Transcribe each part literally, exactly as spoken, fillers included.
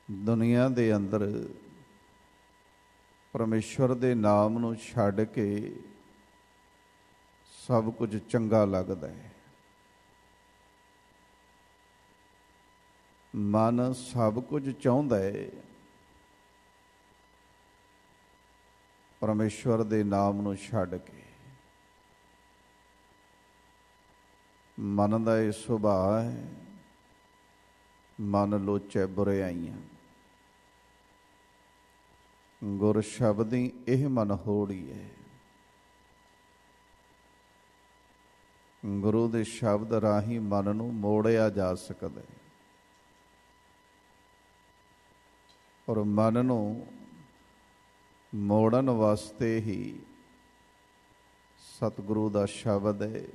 ਦੁਨੀਆ ਦੇ ਅੰਦਰ ਪਰਮੇਸ਼ਵਰ ਦੇ ਨਾਮ ਨੂੰ ਛੱਡ ਕੇ ਸਭ ਕੁਝ ਚੰਗਾ ਲੱਗਦਾ ਹੈ। ਮਨ ਸਭ ਕੁਝ ਚਾਹੁੰਦਾ ਹੈ, ਪਰਮੇਸ਼ਵਰ ਦੇ ਨਾਮ ਨੂੰ ਛੱਡ ਕੇ। ਮਨ ਦਾ ਇਹ ਸੁਭਾਅ ਹੈ, ਮਨ ਲੋਚੈ ਬੁਰਿਆਈਆਂ, ਗੁਰ ਸ਼ਬਦੀ ਇਹ ਮਨ ਹੋੜੀ ਹੈ। ਗੁਰੂ ਦੇ ਸ਼ਬਦ ਰਾਹੀਂ ਮਨ ਨੂੰ ਮੋੜਿਆ ਜਾ ਸਕਦਾ ਹੈ, ਔਰ ਮਨ ਨੂੰ ਮੋੜਨ ਵਾਸਤੇ ਹੀ ਸਤਿਗੁਰੂ ਦਾ ਸ਼ਬਦ ਹੈ।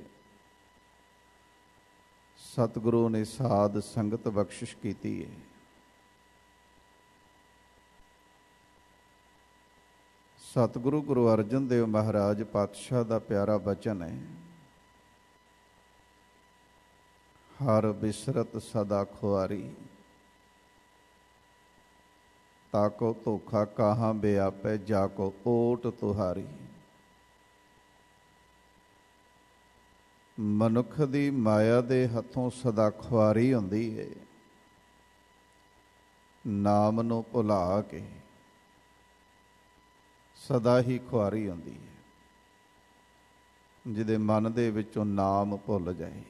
ਸਤਿਗੁਰੂ ਨੇ ਸਾਧ ਸੰਗਤ ਬਖਸ਼ਿਸ਼ ਕੀਤੀ ਹੈ। ਸਤਿਗੁਰੂ ਗੁਰੂ ਅਰਜਨ ਦੇਵ ਮਹਾਰਾਜ ਪਾਤਸ਼ਾਹ ਦਾ ਪਿਆਰਾ ਬਚਨ ਹੈ, ਹਰ ਬਿਸਰਤ ਸਦਾ ਖੁਆਰੀ, ਤਾਕੋ ਧੋਖਾ ਕਾਹਾਂ ਬਿਆਪੈ, ਜਾ ਕੋ ਓਟ ਤੁਹਾਰੀ। ਮਨੁੱਖ ਦੀ ਮਾਇਆ ਦੇ ਹੱਥੋਂ ਸਦਾ ਖੁਆਰੀ ਹੁੰਦੀ ਹੈ। ਨਾਮ ਨੂੰ ਭੁਲਾ ਕੇ ਸਦਾ ਹੀ ਖੁਆਰੀ ਹੁੰਦੀ ਹੈ। ਜਿਹਦੇ ਮਨ ਦੇ ਵਿੱਚੋਂ ਨਾਮ ਭੁੱਲ ਜਾਏ,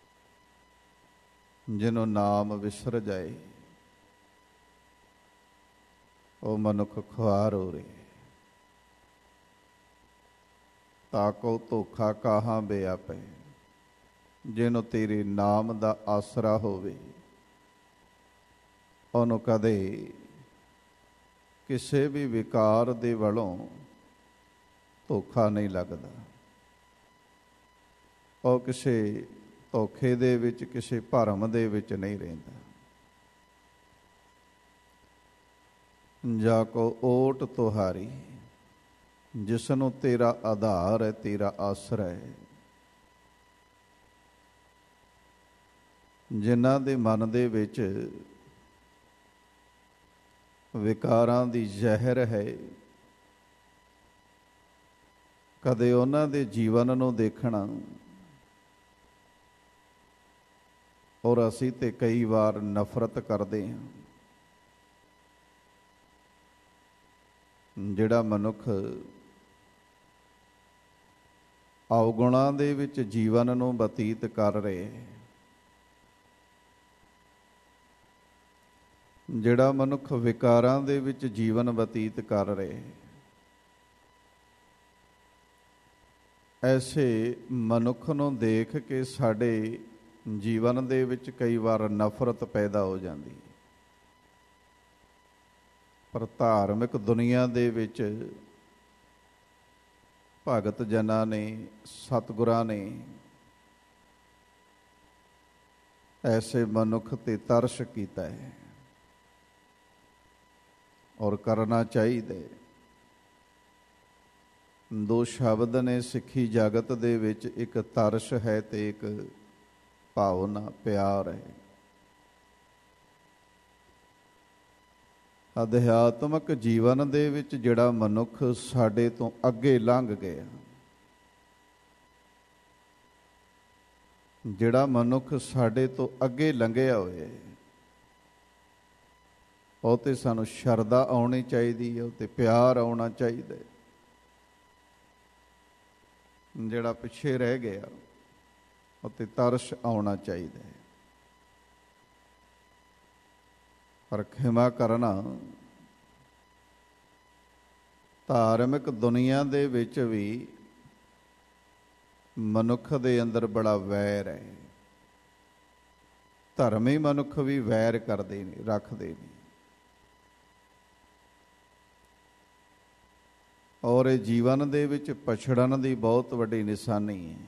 ਜਿਹਨੂੰ ਨਾਮ ਵਿਸਰ ਜਾਏ, ਉਹ ਮਨੁੱਖ ਖੁਆਰ ਹੋ ਰਿਹਾ। ਤਾਕੋ ਧੋਖਾ ਕਾਹਾਂ ਬਿਆਪੈ, ਜਿਹਨੂੰ ਤੇਰੇ ਨਾਮ ਦਾ ਆਸਰਾ ਹੋਵੇ, ਉਹਨੂੰ ਕਦੇ ਕਿਸੇ ਵੀ ਵਿਕਾਰ ਦੇ ਵੱਲੋਂ ਧੋਖਾ ਨਹੀਂ ਲੱਗਦਾ। ਉਹ ਕਿਸੇ ਧੋਖੇ ਦੇ ਵਿੱਚ, ਕਿਸੇ ਭਰਮ ਦੇ ਵਿੱਚ ਨਹੀਂ ਰਹਿੰਦਾ। ਜਾ ਕੋ ਓਟ ਤੁਹਾਰੀ, ਜਿਸ ਨੂੰ ਤੇਰਾ ਆਧਾਰ ਹੈ, ਤੇਰਾ ਆਸਰਾ ਹੈ। ਜਿਨ੍ਹਾਂ ਦੇ ਮਨ ਦੇ ਵਿੱਚ ਵਿਕਾਰਾਂ ਦੀ ਜ਼ਹਿਰ ਹੈ, ਕਦੇ ਉਹਨਾਂ ਦੇ ਜੀਵਨ ਨੂੰ ਦੇਖਣਾ, ਔਰ ਅਸੀਂ ਤੇ ਕਈ ਵਾਰ ਨਫ਼ਰਤ ਕਰਦੇ ਹਾਂ। ਜਿਹੜਾ ਮਨੁੱਖ ਅਵਗੁਣਾਂ ਦੇ ਵਿੱਚ ਜੀਵਨ ਨੂੰ ਬਤੀਤ ਕਰ ਰਿਹਾ, ਜਿਹੜਾ ਮਨੁੱਖ ਵਿਕਾਰਾਂ ਦੇ ਵਿੱਚ ਜੀਵਨ ਬਤੀਤ ਕਰ ਰਿਹਾ, ਐਸੇ ਮਨੁੱਖ ਨੂੰ ਦੇਖ ਕੇ ਸਾਡੇ ਜੀਵਨ ਦੇ ਵਿੱਚ ਕਈ ਵਾਰ ਨਫ਼ਰਤ ਪੈਦਾ ਹੋ ਜਾਂਦੀ ਹੈ। ਪਰ ਧਾਰਮਿਕ ਦੁਨੀਆ ਦੇ ਵਿੱਚ ਭਗਤ ਜਨਾਂ ਨੇ, ਸਤਿਗੁਰਾਂ ਨੇ ਐਸੇ ਮਨੁੱਖ ਤੇ ਤਰਸ ਕੀਤਾ ਹੈ, ਔਰ ਕਰਨਾ ਚਾਹੀਦਾ। ਦੋ ਸ਼ਬਦ ਨੇ ਸਿੱਖੀ ਜਗਤ ਦੇ ਵਿੱਚ, ਇੱਕ ਤਰਸ ਹੈ ਤੇ ਇੱਕ ਭਾਵਨਾ, ਪਿਆਰ ਹੈ। ਅਧਿਆਤਮਕ ਜੀਵਨ ਦੇ ਵਿੱਚ ਜਿਹੜਾ ਮਨੁੱਖ ਸਾਡੇ ਤੋਂ ਅੱਗੇ ਲੰਘ ਗਿਆ, ਜਿਹੜਾ ਮਨੁੱਖ ਸਾਡੇ ਤੋਂ ਅੱਗੇ ਲੰਘਿਆ ਹੋਇਆ, ਉਹ ਤੇ ਸਾਨੂੰ ਸ਼ਰਧਾ ਆਉਣੀ ਚਾਹੀਦੀ ਹੈ, ਉਹ ਤੇ ਪਿਆਰ ਆਉਣਾ ਚਾਹੀਦਾ ਹੈ। ਜਿਹੜਾ ਪਿੱਛੇ ਰਹਿ ਗਿਆ, ਉਹ ਤੇ ਤਰਸ ਆਉਣਾ ਚਾਹੀਦਾ ਹੈ। ਪਰ ਖਿਮਾ ਕਰਨਾ ਧਾਰਮਿਕ ਦੁਨੀਆ ਦੇ ਵਿੱਚ ਵੀ ਮਨੁੱਖ ਦੇ ਅੰਦਰ ਬੜਾ ਵੈਰ ਹੈ। ਧਰਮੀ ਮਨੁੱਖ ਵੀ ਵੈਰ ਕਰਦੇ ਨੇ, ਰੱਖਦੇ ਨੇ, ਔਰ ਇਹ ਜੀਵਨ ਦੇ ਵਿੱਚ ਪਛੜਨ ਦੀ ਬਹੁਤ ਵੱਡੀ ਨਿਸ਼ਾਨੀ ਹੈ।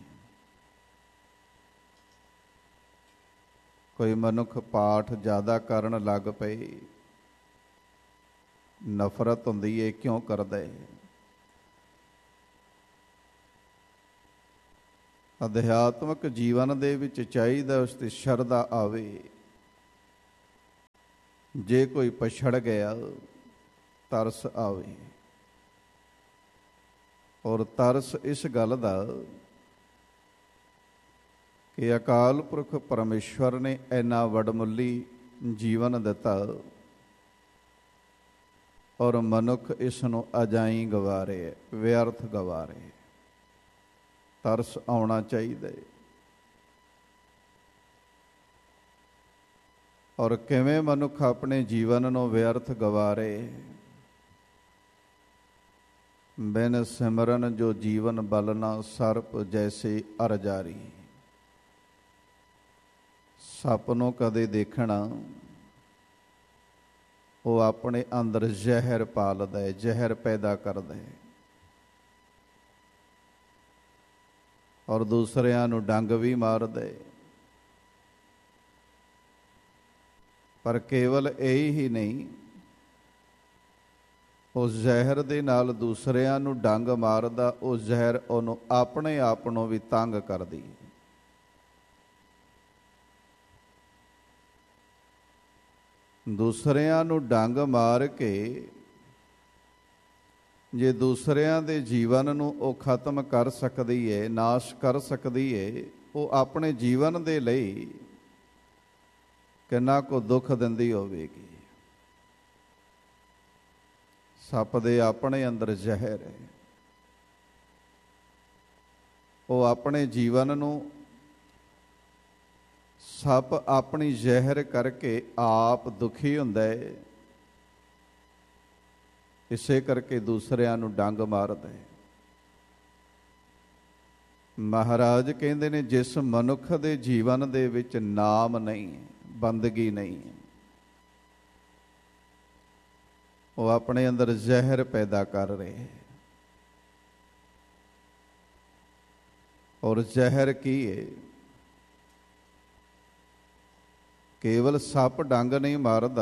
ਕੋਈ ਮਨੁੱਖ ਪਾਠ ਜ਼ਿਆਦਾ ਕਰਨ ਲੱਗ ਪਏ, ਨਫ਼ਰਤ ਹੁੰਦੀ ਹੈ, ਕਿਉਂ ਕਰਦਾ ਹੈ? ਅਧਿਆਤਮਕ ਜੀਵਨ ਦੇ ਵਿੱਚ ਚਾਹੀਦਾ ਉਸ ਤੇ ਸ਼ਰਧਾ ਆਵੇ, ਜੇ ਕੋਈ ਪਛੜ ਗਿਆ ਤਰਸ ਆਵੇ। ਔਰ ਤਰਸ ਇਸ ਗੱਲ ਦਾ ਕਿ ਅਕਾਲ ਪੁਰਖ ਪਰਮੇਸ਼ਵਰ ਨੇ ਇੰਨਾ ਵਡਮੁੱਲੀ ਜੀਵਨ ਦਿੱਤਾ ਔਰ ਮਨੁੱਖ ਇਸ ਨੂੰ ਅਜਾਈਂ ਗਵਾ ਰਿਹਾ, ਵਿਅਰਥ ਗਵਾ ਰਿਹਾ। ਤਰਸ ਆਉਣਾ ਚਾਹੀਦਾ ਹੈ। ਔਰ ਕਿਵੇਂ ਮਨੁੱਖ ਆਪਣੇ ਜੀਵਨ ਨੂੰ ਵਿਅਰਥ ਗਵਾ ਰਹੇ। ਬਿਨ ਸਿਮਰਨ ਜੋ ਜੀਵਨ ਬਲਨਾ ਸਰਪ ਜੈਸੇ ਅਰ ਜਾਰੀ। ਸੱਪ ਨੂੰ ਕਦੇ ਦੇਖਣਾ, ਉਹ ਆਪਣੇ ਅੰਦਰ ਜ਼ਹਿਰ ਪਾਲਦਾ ਹੈ, ਜ਼ਹਿਰ ਪੈਦਾ ਕਰਦਾ ਹੈ ਔਰ ਦੂਸਰਿਆਂ ਨੂੰ ਡੰਗ ਵੀ ਮਾਰਦਾ ਹੈ। ਪਰ ਕੇਵਲ ਇਹ ਹੀ ਨਹੀਂ, ਉਸ ਜ਼ਹਿਰ ਦੇ ਨਾਲ ਦੂਸਰਿਆਂ ਨੂੰ ਡੰਗ ਮਾਰਦਾ, ਉਹ ਜ਼ਹਿਰ ਉਹਨੂੰ ਆਪਣੇ ਆਪ ਨੂੰ ਵੀ ਤੰਗ ਕਰਦੀ ਹੈ। ਦੂਸਰਿਆਂ ਨੂੰ ਡੰਗ ਮਾਰ ਕੇ ਜੇ ਦੂਸਰਿਆਂ ਦੇ ਜੀਵਨ ਨੂੰ ਉਹ ਖਤਮ ਕਰ ਸਕਦੀ ਹੈ, ਨਾਸ਼ ਕਰ ਸਕਦੀ ਹੈ, ਉਹ ਆਪਣੇ ਜੀਵਨ ਦੇ ਲਈ ਕਿੰਨਾ ਕੁ ਦੁੱਖ ਦਿੰਦੀ ਹੋਵੇਗੀ। ਸੱਪ ਦੇ ਆਪਣੇ ਅੰਦਰ ਜ਼ਹਿਰ ਹੈ, ਉਹ ਆਪਣੇ ਜੀਵਨ ਨੂੰ ਸੱਪ ਆਪਣੀ ਜ਼ਹਿਰ ਕਰਕੇ ਆਪ ਦੁਖੀ ਹੁੰਦਾ ਹੈ, ਇਸੇ ਕਰਕੇ ਦੂਸਰਿਆਂ ਨੂੰ ਡੰਗ ਮਾਰਦਾ ਹੈ। ਮਹਾਰਾਜ ਕਹਿੰਦੇ ਨੇ, ਜਿਸ ਮਨੁੱਖ ਦੇ ਜੀਵਨ ਦੇ ਵਿੱਚ ਨਾਮ ਨਹੀਂ ਹੈ, ਬੰਦਗੀ ਨਹੀਂ ਹੈ, ਉਹ ਆਪਣੇ ਅੰਦਰ ਜ਼ਹਿਰ ਪੈਦਾ ਕਰ ਰਹੇ ਹੈ। ਔਰ ਜ਼ਹਿਰ ਕੀ ਹੈ? ਕੇਵਲ ਸੱਪ ਡੰਗ ਨਹੀਂ ਮਾਰਦਾ,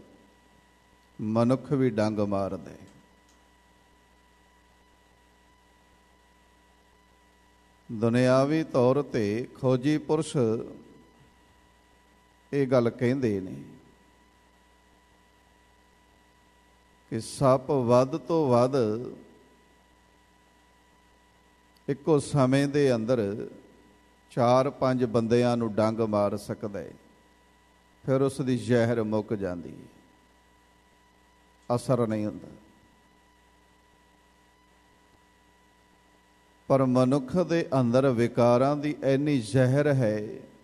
ਮਨੁੱਖ ਵੀ ਡੰਗ ਮਾਰਦਾ ਹੈ। ਦੁਨਿਆਵੀ ਤੌਰ ਤੇ ਖੋਜੀ ਪੁਰਸ਼ ਇਹ ਗੱਲ ਕਹਿੰਦੇ ਨੇ ਕਿ ਸੱਪ ਵੱਧ ਤੋਂ ਵੱਧ ਇੱਕੋ ਸਮੇਂ ਦੇ ਅੰਦਰ ਚਾਰ ਪੰਜ ਬੰਦਿਆਂ ਨੂੰ ਡੰਗ ਮਾਰ ਸਕਦਾ ਹੈ। ਫਿਰ ਉਸ ਦੀ ਜ਼ਹਿਰ ਮੁੱਕ ਜਾਂਦੀ ਹੈ, ਅਸਰ ਨਹੀਂ ਹੁੰਦਾ। ਪਰ ਮਨੁੱਖ ਦੇ ਅੰਦਰ ਵਿਕਾਰਾਂ ਦੀ ਇੰਨੀ ਜ਼ਹਿਰ ਹੈ,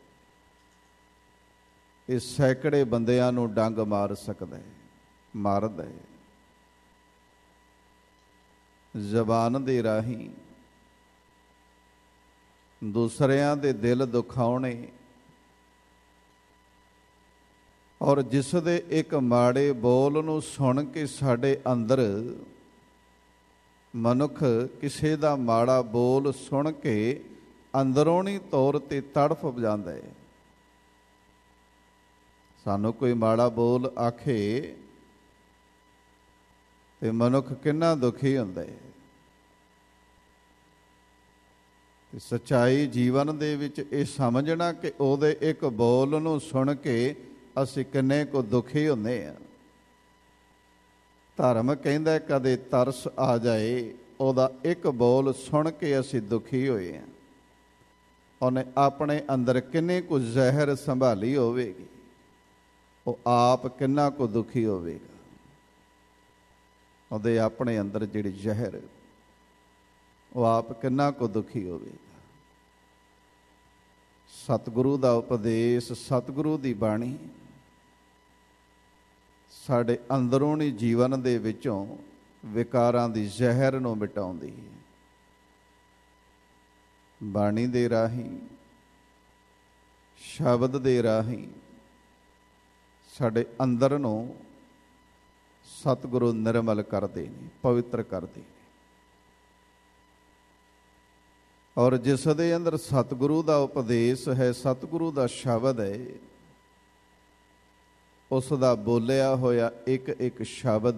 ਇਹ ਸੈਂਕੜੇ ਬੰਦਿਆਂ ਨੂੰ ਡੰਗ ਮਾਰ ਸਕਦਾ ਹੈ, ਮਾਰਦਾ ਹੈ। ਜ਼ਬਾਨ ਦੇ ਰਾਹੀਂ ਦੂਸਰਿਆਂ ਦੇ ਦਿਲ ਦੁਖਾਉਣੇ ਔਰ ਜਿਸ ਦੇ ਇੱਕ ਮਾੜੇ ਬੋਲ ਨੂੰ ਸੁਣ ਕੇ ਸਾਡੇ ਅੰਦਰ ਮਨੁੱਖ ਕਿਸੇ ਦਾ ਮਾੜਾ ਬੋਲ ਸੁਣ ਕੇ ਅੰਦਰੂਨੀ ਤੌਰ ਤੇ ਤੜਫ ਜਾਂਦਾ ਹੈ। ਸਾਨੂੰ ਕੋਈ ਮਾੜਾ ਬੋਲ ਆਖੇ ਤੇ ਮਨੁੱਖ ਕਿੰਨਾ ਦੁਖੀ ਹੁੰਦਾ ਹੈ। ਤੇ ਸੱਚਾਈ ਜੀਵਨ ਦੇ ਵਿੱਚ ਇਹ ਸਮਝਣਾ ਕਿ ਉਹਦੇ ਇੱਕ ਬੋਲ ਨੂੰ ਸੁਣ ਕੇ ਅਸੀਂ ਕਿੰਨੇ ਕੁ ਦੁਖੀ ਹੁੰਦੇ ਹਾਂ। ਧਰਮ ਕਹਿੰਦਾ ਕਦੇ ਤਰਸ ਆ ਜਾਏ, ਉਹਦਾ ਇੱਕ ਬੋਲ ਸੁਣ ਕੇ ਅਸੀਂ ਦੁਖੀ ਹੋਏ ਹਾਂ। ਉਹਨੇ ਆਪਣੇ ਅੰਦਰ ਕਿੰਨੇ ਕੁ ਜ਼ਹਿਰ ਸੰਭਾਲੀ ਹੋਵੇਗੀ, ਉਹ ਆਪ ਕਿੰਨਾ ਕੁ ਦੁਖੀ ਹੋਵੇਗਾ। ਉਹਦੇ ਆਪਣੇ ਅੰਦਰ ਜਿਹੜੀ ਜ਼ਹਿਰ, ਉਹ ਆਪ ਕਿੰਨਾ ਕੁ ਦੁਖੀ ਹੋਵੇਗਾ। ਸਤਿਗੁਰੂ ਦਾ ਉਪਦੇਸ਼, ਸਤਿਗੁਰੂ ਦੀ ਬਾਣੀ ਸਾਡੇ ਅੰਦਰੂਨੀ ਜੀਵਨ ਦੇ ਵਿੱਚੋਂ ਵਿਕਾਰਾਂ ਦੀ ਜ਼ਹਿਰ ਨੂੰ ਮਿਟਾਉਂਦੀ ਹੈ। ਬਾਣੀ ਦੇ ਰਾਹੀਂ, ਸ਼ਬਦ ਦੇ ਰਾਹੀਂ ਸਾਡੇ ਅੰਦਰ ਨੂੰ ਸਤਿਗੁਰੂ ਨਿਰਮਲ ਕਰਦੇ ਨੇ, ਪਵਿੱਤਰ ਕਰਦੇ ਨੇ। ਔਰ ਜਿਸ ਦੇ ਅੰਦਰ ਸਤਿਗੁਰੂ ਦਾ ਉਪਦੇਸ਼ ਹੈ, ਸਤਿਗੁਰੂ ਦਾ ਸ਼ਬਦ ਹੈ, ਉਸ ਦਾ ਬੋਲਿਆ ਹੋਇਆ ਇੱਕ ਇੱਕ ਸ਼ਬਦ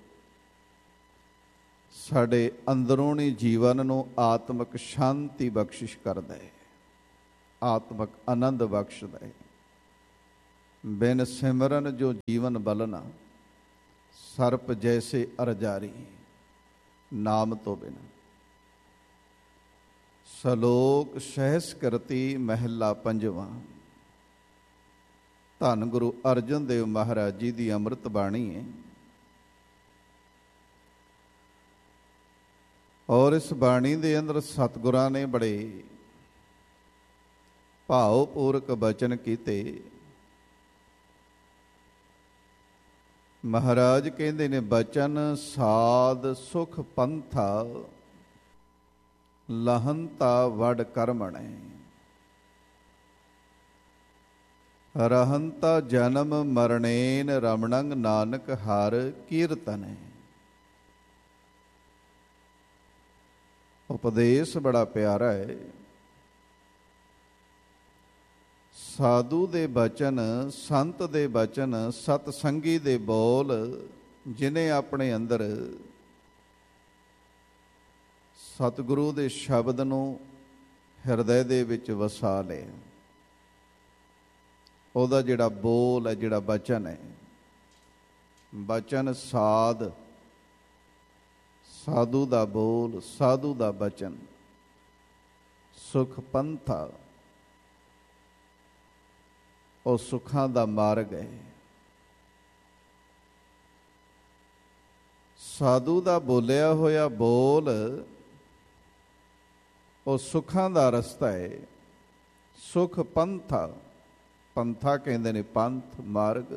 ਸਾਡੇ ਅੰਦਰੂਨੀ ਜੀਵਨ ਨੂੰ ਆਤਮਿਕ ਸ਼ਾਂਤੀ ਬਖਸ਼ਿਸ਼ ਕਰਦਾ ਹੈ, ਆਤਮਿਕ ਆਨੰਦ ਬਖਸ਼ਦਾ ਹੈ। ਬਿਨ ਸਿਮਰਨ ਜੋ ਜੀਵਨ ਬਲਨਾ, ਸਰਪ ਜੈਸੇ ਅਰਜਾਰੀ। ਨਾਮ ਤੋਂ ਬਿਨਾਂ। ਸਲੋਕ ਸਹਿਸ ਕਰਤੀ ਮਹਿਲਾ ਪੰਜਵਾਂ। ਧੰਨ ਗੁਰੂ ਅਰਜਨ ਦੇਵ ਮਹਾਰਾਜ ਜੀ ਦੀ ਅੰਮ੍ਰਿਤ ਬਾਣੀ ਹੈ। ਔਰ ਇਸ ਬਾਣੀ ਦੇ ਅੰਦਰ ਸਤਿਗੁਰਾਂ ਨੇ ਬੜੇ ਭਾਵਪੂਰਕ ਬਚਨ ਕੀਤੇ। ਮਹਾਰਾਜ ਕਹਿੰਦੇ ਨੇ, ਬਚਨ ਸਾਧ ਸੁਖ ਪੰਥਾ, ਲਹੰਤਾ ਵਡ ਕਰਮਣੈ। ਰਹੰਤਾ ਜਨਮ ਮਰਣੇਨ, ਰਮਣੰ ਨਾਨਕ ਹਰ ਕੀਰਤਨੈ। ਉਪਦੇਸ਼ ਬੜਾ ਪਿਆਰਾ ਹੈ। ਸਾਧੂ ਦੇ ਬਚਨ, ਸੰਤ ਦੇ ਬਚਨ, ਸਤ ਸੰਗੀ ਦੇ ਬੋਲ, ਜਿਨੇ ਆਪਣੇ ਅੰਦਰ ਸਤਿਗੁਰੂ ਦੇ ਸ਼ਬਦ ਨੂੰ ਹਿਰਦੇ ਦੇ ਵਿੱਚ ਵਸਾ ਲਿਆ, ਉਹਦਾ ਜਿਹੜਾ ਬੋਲ ਹੈ, ਜਿਹੜਾ ਬਚਨ ਹੈ, ਬਚਨ ਸਾਧ, ਸਾਧੂ ਦਾ ਬੋਲ, ਸਾਧੂ ਦਾ ਬਚਨ, ਸੁਖ ਪੰਥਾ, ਉਹ ਸੁੱਖਾਂ ਦਾ ਮਾਰਗ ਹੈ। ਸਾਧੂ ਦਾ ਬੋਲਿਆ ਹੋਇਆ ਬੋਲ ਉਹ ਸੁੱਖਾਂ ਦਾ ਰਸਤਾ ਹੈ। ਸੁਖ ਪੰਥਾ, ਪੰਥਾ ਕਹਿੰਦੇ ਨੇ ਪੰਥ, ਮਾਰਗ।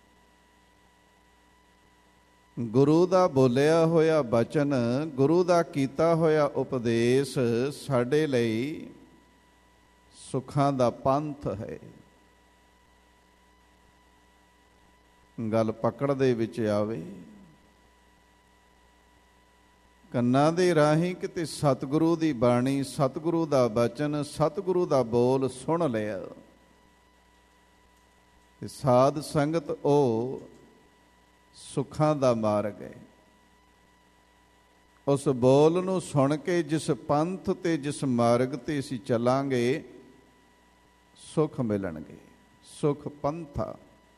ਗੁਰੂ ਦਾ ਬੋਲਿਆ ਹੋਇਆ ਬਚਨ, ਗੁਰੂ ਦਾ ਕੀਤਾ ਹੋਇਆ ਉਪਦੇਸ਼ ਸਾਡੇ ਲਈ ਸੁੱਖਾਂ ਦਾ ਪੰਥ ਹੈ। ਗੱਲ ਪਕੜ ਦੇ ਵਿੱਚ ਆਵੇ, ਕੰਨਾਂ ਦੇ ਰਾਹੀਂ ਕਿਤੇ ਸਤਿਗੁਰੂ ਦੀ ਬਾਣੀ, ਸਤਿਗੁਰੂ ਦਾ ਬਚਨ, ਸਤਿਗੁਰੂ ਦਾ ਬੋਲ ਸੁਣ ਲਿਆ। ਸਾਧ ਸੰਗਤ ਉਹ ਸੁੱਖਾਂ ਦਾ ਮਾਰਗ ਹੈ। ਉਸ ਬੋਲ ਨੂੰ ਸੁਣ ਕੇ ਜਿਸ ਪੰਥ ਤੇ ਜਿਸ ਮਾਰਗ ਤੇ ਅਸੀਂ ਚੱਲਾਂਗੇ, ਸੁੱਖ ਮਿਲਣਗੇ। ਸੁਖ ਪੰਥਾ,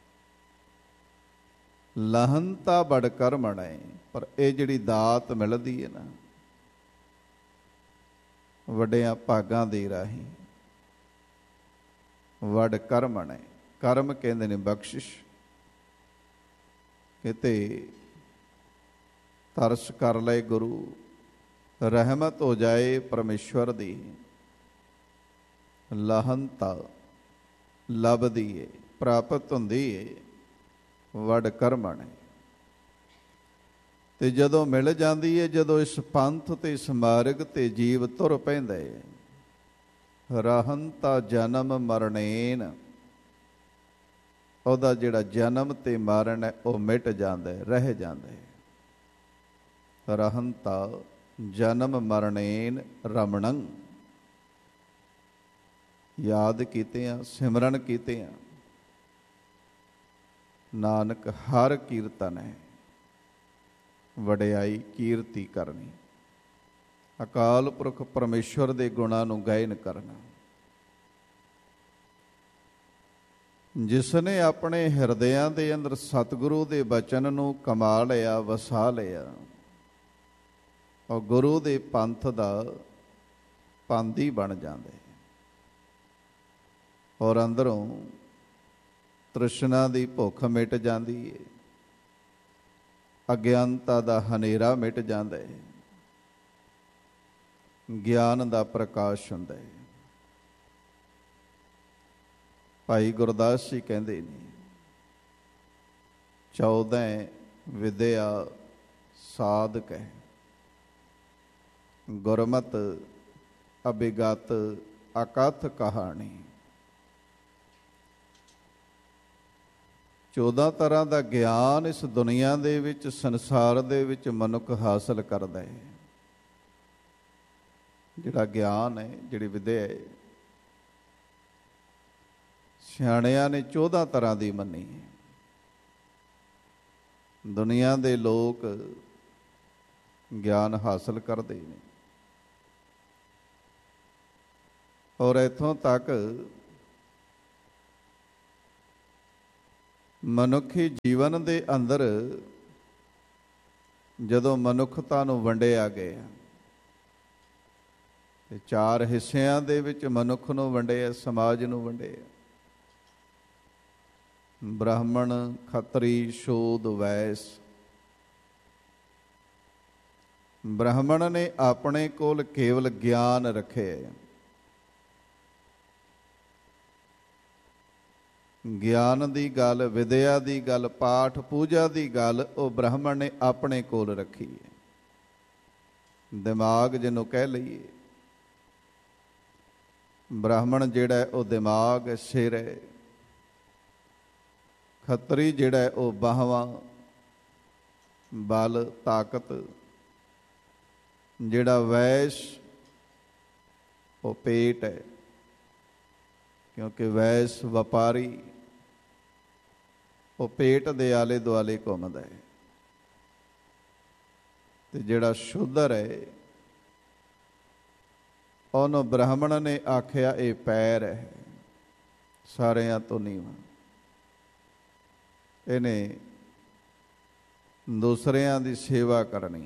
ਲਹੰਤਾ ਬੜ ਕਰਮਣੈ। ਪਰ ਇਹ ਜਿਹੜੀ ਦਾਤ ਮਿਲਦੀ ਹੈ ਨਾ, ਵੱਡਿਆਂ ਭਾਗਾਂ ਦੇ ਰਾਹੀਂ, ਵਡ ਕਰਮਣੈ। ਕਰਮ ਕਹਿੰਦੇ ਨੇ ਬਖਸ਼ਿਸ਼। ਕਿਤੇ ਤਰਸ ਕਰ ਲਏ ਗੁਰੂ, ਰਹਿਮਤ ਹੋ ਜਾਏ ਪਰਮੇਸ਼ਵਰ ਦੀ, ਲਹੰਤਾ ਲੱਭਦੀ ਏ, ਪ੍ਰਾਪਤ ਹੁੰਦੀ ਏ, ਵਡ ਕਰਮਣੈ। ਤੇ ਜਦੋਂ ਮਿਲ ਜਾਂਦੀ ਹੈ, ਜਦੋਂ ਇਸ ਪੰਥ ਤੇ ਇਸ ਮਾਰਗ ਤੇ ਜੀਵ ਤੁਰ ਪੈਂਦਾ ਹੈ, ਰਹੰਤਾ ਜਨਮ ਮਰਣੇਨ, ਉਹਦਾ ਜਿਹੜਾ ਜਨਮ ਤੇ ਮਰਨ ਹੈ ਉਹ ਮਿਟ ਜਾਂਦਾ ਹੈ, ਰਹਿ ਜਾਂਦਾ ਹੈ। ਰਹੰਤਾ ਜਨਮ ਮਰਣੇਨ ਰਮਣੰ। ਯਾਦ ਕੀਤੇ ਆ, ਸਿਮਰਨ ਕੀਤੇ ਆ, ਨਾਨਕ ਹਰ ਕੀਰਤਨ ਹੈ। ਵਡਿਆਈ ਕੀਰਤੀ ਕਰਨੀ, ਅਕਾਲ ਪੁਰਖ ਪਰਮੇਸ਼ਵਰ ਦੇ ਗੁਣਾਂ ਨੂੰ ਗਾਇਨ ਕਰਨਾ। ਜਿਸ ਨੇ ਆਪਣੇ ਹਿਰਦਿਆਂ ਦੇ ਅੰਦਰ ਸਤਿਗੁਰੂ ਦੇ ਬਚਨ ਨੂੰ ਕਮਾ ਲਿਆ, ਵਸਾ ਲਿਆ, ਉਹ ਗੁਰੂ ਦੇ ਪੰਥ ਦਾ ਪਾਂਦੀ ਬਣ ਜਾਂਦੇ। ਔਰ ਅੰਦਰੋਂ ਤ੍ਰਿਸ਼ਨਾ ਦੀ ਭੁੱਖ ਮਿਟ ਜਾਂਦੀ ਹੈ, ਅਗਿਆਨਤਾ ਦਾ ਹਨੇਰਾ ਮਿਟ ਜਾਂਦਾ ਹੈ, ਗਿਆਨ ਦਾ ਪ੍ਰਕਾਸ਼ ਹੁੰਦਾ ਹੈ। ਭਾਈ ਗੁਰਦਾਸ ਜੀ ਕਹਿੰਦੇ ਨੇ, ਚੌਦਾਂ ਵਿਦਿਆ ਸਾਧਕ ਹੈ, ਗੁਰਮਤ ਅਭਿਗਤ ਅਕਥ ਕਹਾਣੀ। ਚੌਦਾਂ ਤਰ੍ਹਾਂ ਦਾ ਗਿਆਨ ਇਸ ਦੁਨੀਆ ਦੇ ਵਿੱਚ, ਸੰਸਾਰ ਦੇ ਵਿੱਚ ਮਨੁੱਖ ਹਾਸਲ ਕਰਦਾ ਹੈ। ਜਿਹੜਾ ਗਿਆਨ ਹੈ, ਜਿਹੜੀ ਵਿਦਿਆ ਹੈ, ਸਿਆਣਿਆਂ ਨੇ ਚੌਦਾਂ ਤਰ੍ਹਾਂ ਦੀ ਮੰਨੀ ਹੈ। ਦੁਨੀਆ ਦੇ ਲੋਕ ਗਿਆਨ ਹਾਸਲ ਕਰਦੇ ਨੇ, ਔਰ ਇੱਥੋਂ ਤੱਕ ਮਨੁੱਖੀ ਜੀਵਨ ਦੇ ਅੰਦਰ ਜਦੋਂ ਮਨੁੱਖਤਾ ਨੂੰ ਵੰਡਿਆ ਗਿਆ ਤੇ ਚਾਰ ਹਿੱਸਿਆਂ ਦੇ ਵਿੱਚ ਮਨੁੱਖ ਨੂੰ ਵੰਡਿਆ, ਸਮਾਜ ਨੂੰ ਵੰਡਿਆ। ਬ੍ਰਾਹਮਣ, ਖੱਤਰੀ, ਸ਼ੂਦ, ਵੈਸ। ਬ੍ਰਾਹਮਣ ਨੇ ਆਪਣੇ ਕੋਲ ਕੇਵਲ ਗਿਆਨ ਰੱਖੇ, ਗਿਆਨ ਦੀ ਗੱਲ, ਵਿਦਿਆ ਦੀ ਗੱਲ, ਪਾਠ ਪੂਜਾ ਦੀ ਗੱਲ ਉਹ ਬ੍ਰਾਹਮਣ ਨੇ ਆਪਣੇ ਕੋਲ ਰੱਖੀ ਹੈ। ਦਿਮਾਗ ਜਿਹਨੂੰ ਕਹਿ ਲਈਏ, ਬ੍ਰਾਹਮਣ ਜਿਹੜਾ ਉਹ ਦਿਮਾਗ, ਸਿਰ ਹੈ। ਖੱਤਰੀ ਜਿਹੜਾ ਉਹ ਬਾਹਾਂ, ਬਲ, ਤਾਕਤ। ਜਿਹੜਾ ਵੈਸ਼ ਉਹ ਪੇਟ ਹੈ, ਕਿਉਂਕਿ ਵੈਸ਼ ਵਪਾਰੀ, ਉਹ ਪੇਟ ਦੇ ਆਲੇ ਦੁਆਲੇ ਘੁੰਮਦਾ ਹੈ। ਤੇ ਜਿਹੜਾ ਸ਼ੂਦਰ ਹੈ ਉਹਨੂੰ ਬ੍ਰਾਹਮਣ ਨੇ ਆਖਿਆ ਇਹ ਪੈਰ ਹੈ, ਸਾਰਿਆਂ ਤੋਂ ਨੀਵਾਂ। ਇਹਨੇ ਦੂਸਰਿਆਂ ਦੀ ਸੇਵਾ ਕਰਨੀ।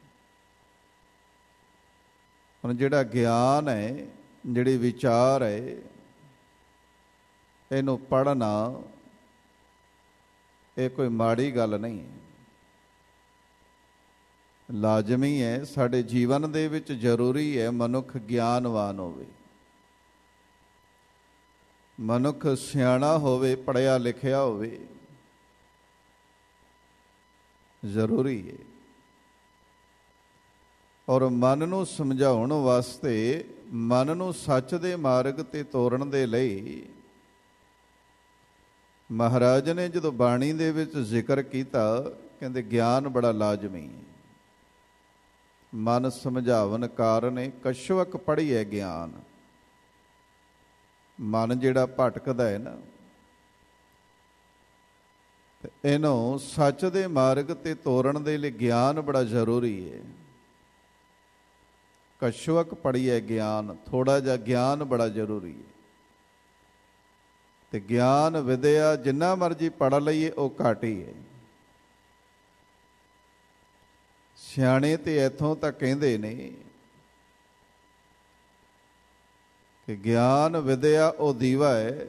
ਹੁਣ ਜਿਹੜਾ ਗਿਆਨ ਹੈ, ਜਿਹੜੀ ਵਿਚਾਰ ਹੈ, ਇਹਨੂੰ ਪੜ੍ਹਨਾ ਇਹ ਕੋਈ ਮਾੜੀ ਗੱਲ ਨਹੀਂ ਹੈ, ਲਾਜ਼ਮੀ ਹੈ। ਸਾਡੇ ਜੀਵਨ ਦੇ ਵਿੱਚ ਜ਼ਰੂਰੀ ਹੈ ਮਨੁੱਖ ਗਿਆਨਵਾਨ ਹੋਵੇ, ਮਨੁੱਖ ਸਿਆਣਾ ਹੋਵੇ, ਪੜ੍ਹਿਆ ਲਿਖਿਆ ਹੋਵੇ, ਜ਼ਰੂਰੀ ਹੈ। ਔਰ ਮਨ ਨੂੰ ਸਮਝਾਉਣ ਵਾਸਤੇ, ਮਨ ਨੂੰ ਸੱਚ ਦੇ ਮਾਰਗ ਤੇ ਤੋਰਨ ਦੇ ਲਈ ਮਹਾਰਾਜ ਨੇ ਜਦੋਂ ਬਾਣੀ ਦੇ ਵਿੱਚ ਜ਼ਿਕਰ ਕੀਤਾ, ਕਹਿੰਦੇ ਗਿਆਨ ਬੜਾ ਲਾਜ਼ਮੀ ਹੈ। ਮਨ ਸਮਝਾਵਨ ਕਾਰਨ ਕਛੁਅਕ ਪੜ੍ਹੀਐ ਗਿਆਨ। ਮਨ ਜਿਹੜਾ ਭਟਕਦਾ ਹੈ ਨਾ, ਇਹਨੂੰ ਸੱਚ ਦੇ ਮਾਰਗ ਤੇ ਤੋਰਨ ਦੇ ਲਈ ਗਿਆਨ ਬੜਾ ਜ਼ਰੂਰੀ ਹੈ। ਕਛੁਅਕ ਪੜ੍ਹੀਐ ਗਿਆਨ, ਥੋੜਾ ਜਿਹਾ ਗਿਆਨ ਬੜਾ ਜ਼ਰੂਰੀ ਹੈ। ਤੇ ਗਿਆਨ ਵਿਦਿਆ ਜਿੰਨਾ ਮਰਜ਼ੀ ਪੜ੍ਹ ਲਈਏ ਉਹ ਘੱਟ ਹੀ ਹੈ। ਸਿਆਣੇ ਤੇ ਇੱਥੋਂ ਤੱਕ ਕਹਿੰਦੇ ਨੇ ਕਿ ਗਿਆਨ ਵਿਦਿਆ ਉਹ ਦੀਵਾ ਹੈ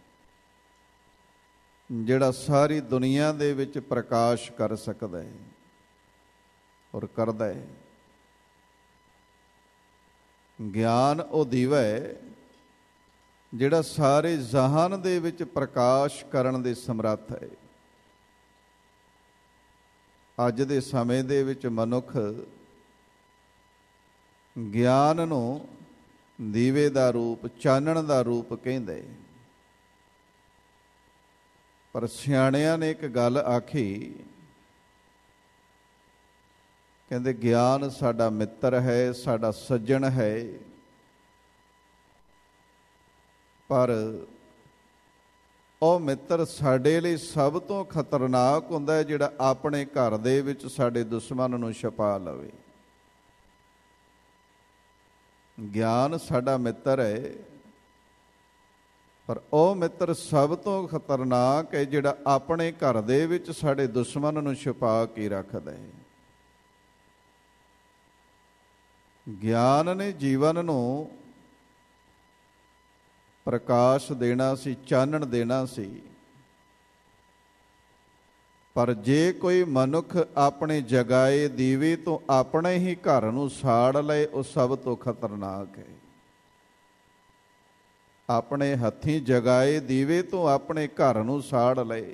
ਜਿਹੜਾ ਸਾਰੀ ਦੁਨੀਆ ਦੇ ਵਿੱਚ ਪ੍ਰਕਾਸ਼ ਕਰ ਸਕਦਾ ਹੈ ਔਰ ਕਰਦਾ ਹੈ। ਗਿਆਨ ਉਹ ਦੀਵਾ ਹੈ ਜਿਹੜਾ ਸਾਰੇ ਜਹਾਨ ਦੇ ਵਿੱਚ ਪ੍ਰਕਾਸ਼ ਕਰਨ ਦੇ ਸਮਰੱਥ ਹੈ। ਅੱਜ ਦੇ ਸਮੇਂ ਦੇ ਵਿੱਚ ਮਨੁੱਖ ਗਿਆਨ ਨੂੰ ਦੀਵੇ ਦਾ ਰੂਪ, ਚਾਨਣ ਦਾ ਰੂਪ ਕਹਿੰਦੇ, ਪਰ ਸਿਆਣਿਆਂ ਨੇ ਇੱਕ ਗੱਲ ਆਖੀ, ਕਹਿੰਦੇ ਗਿਆਨ ਸਾਡਾ ਮਿੱਤਰ ਹੈ, ਸਾਡਾ ਸੱਜਣ ਹੈ, ਪਰ ਉਹ ਮਿੱਤਰ ਸਾਡੇ ਲਈ ਸਭ ਤੋਂ ਖਤਰਨਾਕ ਹੁੰਦਾ ਹੈ ਜਿਹੜਾ ਆਪਣੇ ਘਰ ਦੇ ਵਿੱਚ ਸਾਡੇ ਦੁਸ਼ਮਣ ਨੂੰ ਛੁਪਾ ਲਵੇ। ਗਿਆਨ ਸਾਡਾ ਮਿੱਤਰ ਹੈ, ਪਰ ਉਹ ਮਿੱਤਰ ਸਭ ਤੋਂ ਖਤਰਨਾਕ ਹੈ ਜਿਹੜਾ ਆਪਣੇ ਘਰ ਦੇ ਵਿੱਚ ਸਾਡੇ ਦੁਸ਼ਮਣ ਨੂੰ ਛੁਪਾ ਕੇ ਰੱਖਦਾ ਹੈ। ਗਿਆਨ ਨੇ ਜੀਵਨ ਨੂੰ ਪ੍ਰਕਾਸ਼ ਦੇਣਾ ਸੀ, ਚਾਨਣ ਦੇਣਾ ਸੀ, ਪਰ ਜੇ ਕੋਈ ਮਨੁੱਖ ਆਪਣੇ ਜਗਾਏ ਦੀਵੇ ਤੋਂ ਆਪਣੇ ਹੀ ਘਰ ਨੂੰ ਸਾੜ ਲਏ, ਉਹ ਸਭ ਤੋਂ ਖਤਰਨਾਕ ਹੈ। ਆਪਣੇ ਹੱਥੀਂ ਜਗਾਏ ਦੀਵੇ ਤੋਂ ਆਪਣੇ ਘਰ ਨੂੰ ਸਾੜ ਲਏ,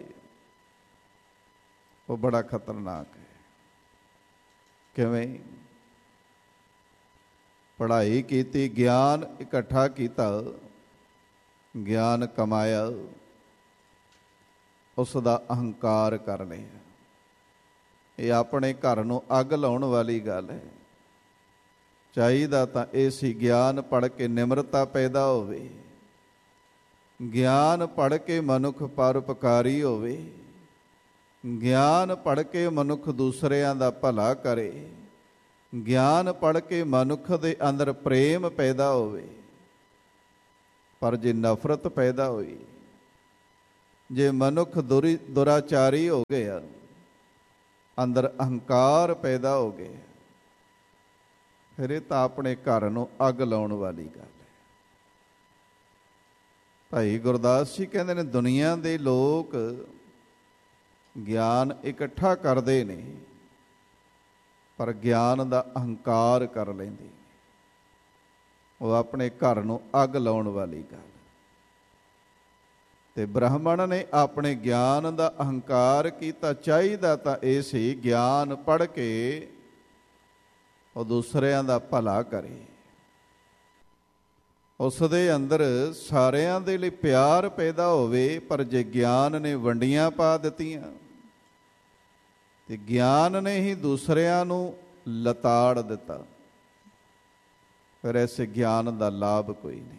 ਉਹ ਬੜਾ ਖਤਰਨਾਕ ਹੈ। ਕਿਵੇਂ? ਪੜ੍ਹਾਈ ਕੀਤੀ, ਗਿਆਨ ਇਕੱਠਾ ਕੀਤਾ, ਗਿਆਨ ਕਮਾਇਆ, ਉਸ ਦਾ ਅਹੰਕਾਰ ਕਰ ਲਿਆ। ਇਹ ਆਪਣੇ ਘਰ ਨੂੰ ਅੱਗ ਲਾਉਣ ਵਾਲੀ ਗੱਲ ਹੈ। ਚਾਹੀਦਾ ਤਾਂ ਇਹ ਸੀ ਗਿਆਨ ਪੜ੍ਹ ਕੇ ਨਿਮਰਤਾ ਪੈਦਾ ਹੋਵੇ, ਗਿਆਨ ਪੜ੍ਹ ਕੇ ਮਨੁੱਖ ਪਰਉਪਕਾਰੀ ਹੋਵੇ, ਗਿਆਨ ਪੜ੍ਹ ਕੇ ਮਨੁੱਖ ਦੂਸਰਿਆਂ ਦਾ ਭਲਾ ਕਰੇ, ਗਿਆਨ ਪੜ੍ਹ ਕੇ ਮਨੁੱਖ ਦੇ ਅੰਦਰ ਪ੍ਰੇਮ ਪੈਦਾ ਹੋਵੇ। ਪਰ ਜੇ ਨਫ਼ਰਤ ਪੈਦਾ ਹੋਈ, ਜੇ ਮਨੁੱਖ ਦੁਰੀ ਦੁਰਾਚਾਰੀ ਹੋ ਗਿਆ, ਅੰਦਰ ਅਹੰਕਾਰ ਪੈਦਾ ਹੋ ਗਿਆ, ਫਿਰ ਇਹ ਤਾਂ ਆਪਣੇ ਘਰ ਨੂੰ ਅੱਗ ਲਾਉਣ ਵਾਲੀ ਗੱਲ ਹੈ। ਭਾਈ ਗੁਰਦਾਸ ਜੀ ਕਹਿੰਦੇ ਨੇ, ਦੁਨੀਆ ਦੇ ਲੋਕ ਗਿਆਨ ਇਕੱਠਾ ਕਰਦੇ ਨੇ, ਪਰ ਗਿਆਨ ਦਾ ਅਹੰਕਾਰ ਕਰ ਲੈਂਦੇ, ਉਹ ਆਪਣੇ ਘਰ ਨੂੰ ਅੱਗ ਲਾਉਣ ਵਾਲੀ ਗੱਲ। ਤੇ ਬ੍ਰਾਹਮਣ ਨੇ ਆਪਣੇ ਗਿਆਨ ਦਾ ਅਹੰਕਾਰ ਕੀਤਾ। ਚਾਹੀਦਾ ਤਾਂ ਇਹ ਸੀ ਗਿਆਨ ਪੜ੍ਹ ਕੇ ਉਹ ਦੂਸਰਿਆਂ ਦਾ ਭਲਾ ਕਰੇ, ਉਸ ਦੇ ਅੰਦਰ ਸਾਰਿਆਂ ਦੇ ਲਈ ਪਿਆਰ ਪੈਦਾ ਹੋਵੇ। ਪਰ ਜੇ ਗਿਆਨ ਨੇ ਵੰਡੀਆਂ ਪਾ ਦਿੱਤੀਆਂ ਤੇ ਗਿਆਨ ਨੇ ਹੀ ਦੂਸਰਿਆਂ ਨੂੰ ਲਤਾੜ ਦਿੱਤਾ, ਫਿਰ ਐਸੇ ਗਿਆਨ ਦਾ ਲਾਭ ਕੋਈ ਨਹੀਂ।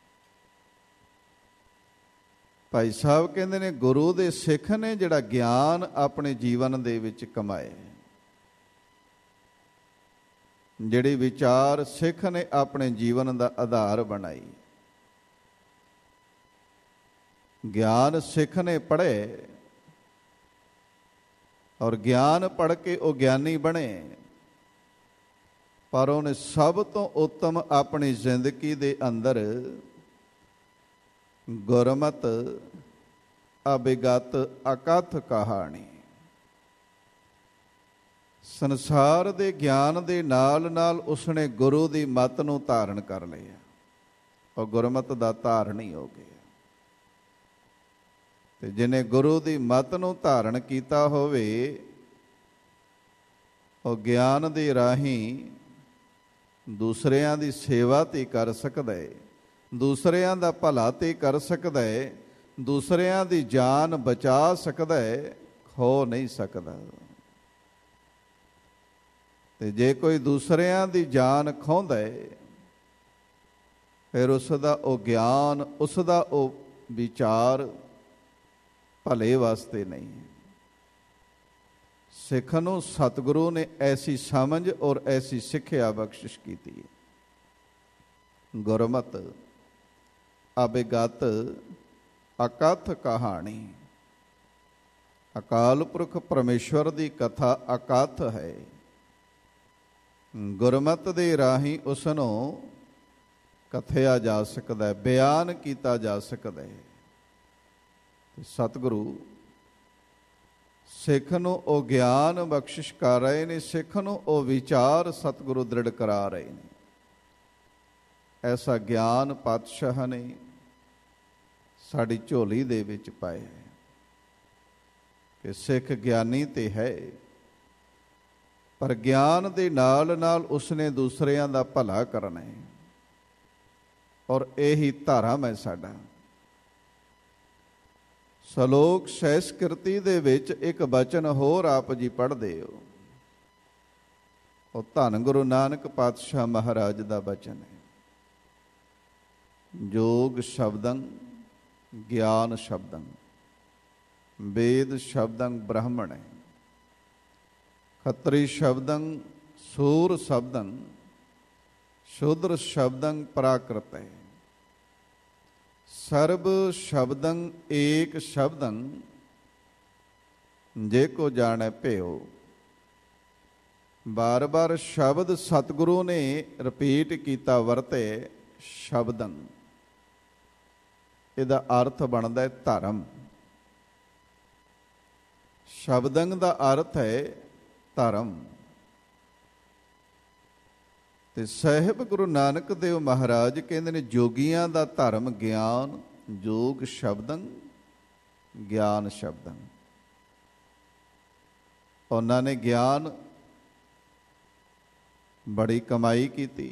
ਭਾਈ ਸਾਹਿਬ ਕਹਿੰਦੇ ਨੇ, ਗੁਰੂ ਦੇ ਸਿੱਖ ਨੇ ਜਿਹੜਾ ਗਿਆਨ ਆਪਣੇ ਜੀਵਨ ਦੇ ਵਿੱਚ ਕਮਾਏ, ਜਿਹੜੇ ਵਿਚਾਰ ਸਿੱਖ ਨੇ ਆਪਣੇ ਜੀਵਨ ਦਾ ਆਧਾਰ ਬਣਾਈ, ਗਿਆਨ ਸਿੱਖ ਨੇ ਪੜ੍ਹੇ ਔਰ ਗਿਆਨ ਪੜ੍ਹ ਕੇ ਉਹ ਗਿਆਨੀ ਬਣੇ, ਪਰ ਉਹਨੇ ਸਭ ਤੋਂ ਉੱਤਮ ਆਪਣੀ ਜ਼ਿੰਦਗੀ ਦੇ ਅੰਦਰ ਗੁਰਮਤ ਅਭਿਗਤ ਅਕਥ ਕਹਾਣੀ, ਸੰਸਾਰ ਦੇ ਗਿਆਨ ਦੇ ਨਾਲ ਨਾਲ ਉਸਨੇ ਗੁਰੂ ਦੀ ਮੱਤ ਨੂੰ ਧਾਰਨ ਕਰ ਲਿਆ, ਉਹ ਗੁਰਮਤ ਦਾ ਧਾਰਨੀ ਹੋ ਗਿਆ। ਤੇ ਜਿਹਨੇ ਗੁਰੂ ਦੀ ਮੱਤ ਨੂੰ ਧਾਰਨ ਕੀਤਾ ਹੋਵੇ, ਉਹ ਗਿਆਨ ਦੇ ਰਾਹੀਂ ਦੂਸਰਿਆਂ ਦੀ ਸੇਵਾ ਤੇ ਕਰ ਸਕਦਾ ਹੈ, ਦੂਸਰਿਆਂ ਦਾ ਭਲਾ ਤੇ ਕਰ ਸਕਦਾ ਹੈ, ਦੂਸਰਿਆਂ ਦੀ ਜਾਨ ਬਚਾ ਸਕਦਾ ਹੈ, ਖੋ ਨਹੀਂ ਸਕਦਾ। ਤੇ ਜੇ ਕੋਈ ਦੂਸਰਿਆਂ ਦੀ ਜਾਨ ਖੋਹਦਾ ਹੈ, ਫਿਰ ਉਸ ਦਾ ਉਹ ਗਿਆਨ, ਉਸ ਦਾ ਉਹ ਵਿਚਾਰ ਭਲੇ ਵਾਸਤੇ ਨਹੀਂ ਹੈ। ਸਿੱਖ ਨੂੰ ਸਤਿਗੁਰੂ ਨੇ ਐਸੀ ਸਮਝ ਔਰ ਐਸੀ ਸਿੱਖਿਆ ਬਖਸ਼ਿਸ਼ ਕੀਤੀ ਹੈ। ਗੁਰਮਤ ਅਭਿਗਤ ਅਕਥ ਕਹਾਣੀ, ਅਕਾਲ ਪੁਰਖ ਪਰਮੇਸ਼ਵਰ ਦੀ ਕਥਾ ਅਕਥ ਹੈ। ਗੁਰਮਤ ਦੇ ਰਾਹੀਂ ਉਸ ਨੂੰ ਕਥਿਆ ਜਾ ਸਕਦਾ ਹੈ, ਬਿਆਨ ਕੀਤਾ ਜਾ ਸਕਦਾ ਹੈ। ਸਤਿਗੁਰੂ ਸਿੱਖ ਨੂੰ ਉਹ ਗਿਆਨ ਬਖਸ਼ਿਸ਼ ਕਰ ਰਹੇ ਨੇ, ਸਿੱਖ ਨੂੰ ਉਹ ਵਿਚਾਰ ਸਤਿਗੁਰੂ ਦ੍ਰਿੜ ਕਰਾ ਰਹੇ ਨੇ। ਐਸਾ ਗਿਆਨ ਪਾਤਸ਼ਾਹ ਨੇ ਸਾਡੀ ਝੋਲੀ ਦੇ ਵਿੱਚ ਪਾਇਆ ਹੈ ਕਿ ਸਿੱਖ ਗਿਆਨੀ ਤੇ ਹੈ, ਪਰ ਗਿਆਨ ਦੇ ਨਾਲ ਨਾਲ ਉਸਨੇ ਦੂਸਰਿਆਂ ਦਾ ਭਲਾ ਕਰਨਾ ਹੈ, ਔਰ ਇਹੀ ਧਰਮ ਹੈ ਸਾਡਾ। ਸਲੋਕ ਸਹਿਸਕ੍ਰਿਤੀ ਦੇ ਵਿੱਚ ਇੱਕ ਬਚਨ ਹੋਰ ਆਪ ਜੀ ਪੜ੍ਹਦੇ ਹੋ, ਉਹ ਧੰਨ ਗੁਰੂ ਨਾਨਕ ਪਾਤਸ਼ਾਹ ਮਹਾਰਾਜ ਦਾ ਬਚਨ ਹੈ। ਜੋਗ ਸ਼ਬਦੰ ਗਿਆਨ ਸ਼ਬਦੰ ਵੇਦ ਸ਼ਬਦੰ ਬ੍ਰਾਹਮਣ ਹੈ, ਖੱਤਰੀ ਸ਼ਬਦੰ ਸੂਰ ਸ਼ਬਦੰ ਸ਼ੂਦਰ ਸ਼ਬਦੰ ਪ੍ਰਾਕ੍ਰਿਤ ਹੈ, ਸਰਬ ਸ਼ਬਦੰ ਏਕ ਸ਼ਬਦੰ ਜੇ ਕੋ ਜਾਣੈ ਭਿਓ। ਬਾਰ ਬਾਰ ਸ਼ਬਦ ਸਤਿਗੁਰੂ ਨੇ ਰਿਪੀਟ ਕੀਤਾ, ਵਰਤੇ ਸ਼ਬਦੰ, ਇਹਦਾ ਅਰਥ ਬਣਦਾ ਹੈ ਧਰਮ। ਸ਼ਬਦੰ ਦਾ ਅਰਥ ਹੈ ਧਰਮ। ਤੇ ਸਾਹਿਬ ਗੁਰੂ ਨਾਨਕ ਦੇਵ ਮਹਾਰਾਜ ਕਹਿੰਦੇ ਨੇ, ਜੋਗੀਆਂ ਦਾ ਧਰਮ ਗਿਆਨ, ਜੋਗ ਸ਼ਬਦੰ ਗਿਆਨ ਸ਼ਬਦੰ। ਉਹਨਾਂ ਨੇ ਗਿਆਨ ਬੜੀ ਕਮਾਈ ਕੀਤੀ,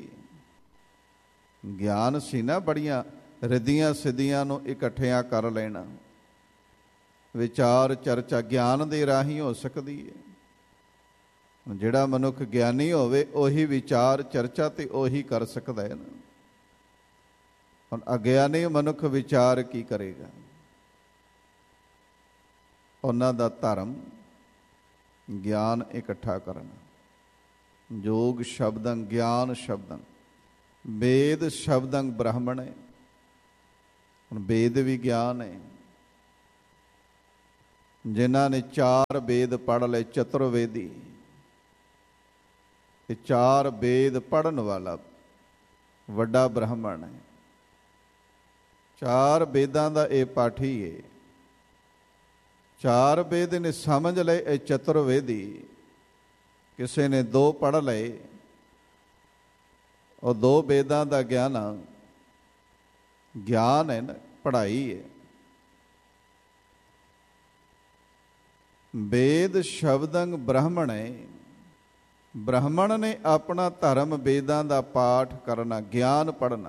ਗਿਆਨ ਸੀ ਨਾ, ਬੜੀਆਂ ਰਿੱਧੀਆਂ ਸਿੱਧੀਆਂ ਨੂੰ ਇਕੱਠਿਆਂ ਕਰ ਲੈਣਾ। ਵਿਚਾਰ ਚਰਚਾ ਗਿਆਨ ਦੇ ਰਾਹੀਂ ਹੋ ਸਕਦੀ ਹੈ। ਜਿਹੜਾ ਮਨੁੱਖ ਗਿਆਨੀ ਹੋਵੇ ਉਹੀ ਵਿਚਾਰ ਚਰਚਾ ਤੇ ਉਹੀ ਕਰ ਸਕਦਾ ਹੈ ਨਾ। ਹੁਣ ਅਗਿਆਨੀ ਮਨੁੱਖ ਵਿਚਾਰ ਕੀ ਕਰੇਗਾ? ਉਹਨਾਂ ਦਾ ਧਰਮ ਗਿਆਨ ਇਕੱਠਾ ਕਰਨਾ। ਜੋਗ ਸ਼ਬਦੰ ਗਿਆਨ ਸ਼ਬਦੰ ਵੇਦ ਸ਼ਬਦੰ ਬ੍ਰਾਹਮਣ ਹੈ। ਹੁਣ ਵੇਦ ਵੀ ਗਿਆਨ ਹੈ, ਜਿਨ੍ਹਾਂ ਨੇ ਚਾਰ ਵੇਦ ਪੜ੍ਹ ਲਏ, ਚਤੁਰਵੇਦੀ। ਇਹ ਚਾਰ ਵੇਦ ਪੜ੍ਹਨ ਵਾਲਾ ਵੱਡਾ ਬ੍ਰਾਹਮਣ ਹੈ। ਚਾਰ ਵੇਦਾਂ ਦਾ ਇਹ ਪਾਠੀ ਹੈ। ਚਾਰ ਵੇਦ ਨੇ ਸਮਝ ਲਏ, ਇਹ ਚਤੁਰਵੇਦੀ। ਕਿਸੇ ਨੇ ਦੋ ਪੜ੍ਹ ਲਏ, ਉਹ ਦੋ ਵੇਦਾਂ ਦਾ ਗਿਆਨ ਗਿਆਨ ਹੈ ਨਾ, ਪੜ੍ਹਾਈ ਹੈ। ਵੇਦ ਸ਼ਬਦੰ ਬ੍ਰਾਹਮਣ ਹੈ। ਬ੍ਰਾਹਮਣ ਨੇ ਆਪਣਾ ਧਰਮ ਵੇਦਾਂ ਦਾ ਪਾਠ ਕਰਨਾ, ਗਿਆਨ ਪੜ੍ਹਨਾ।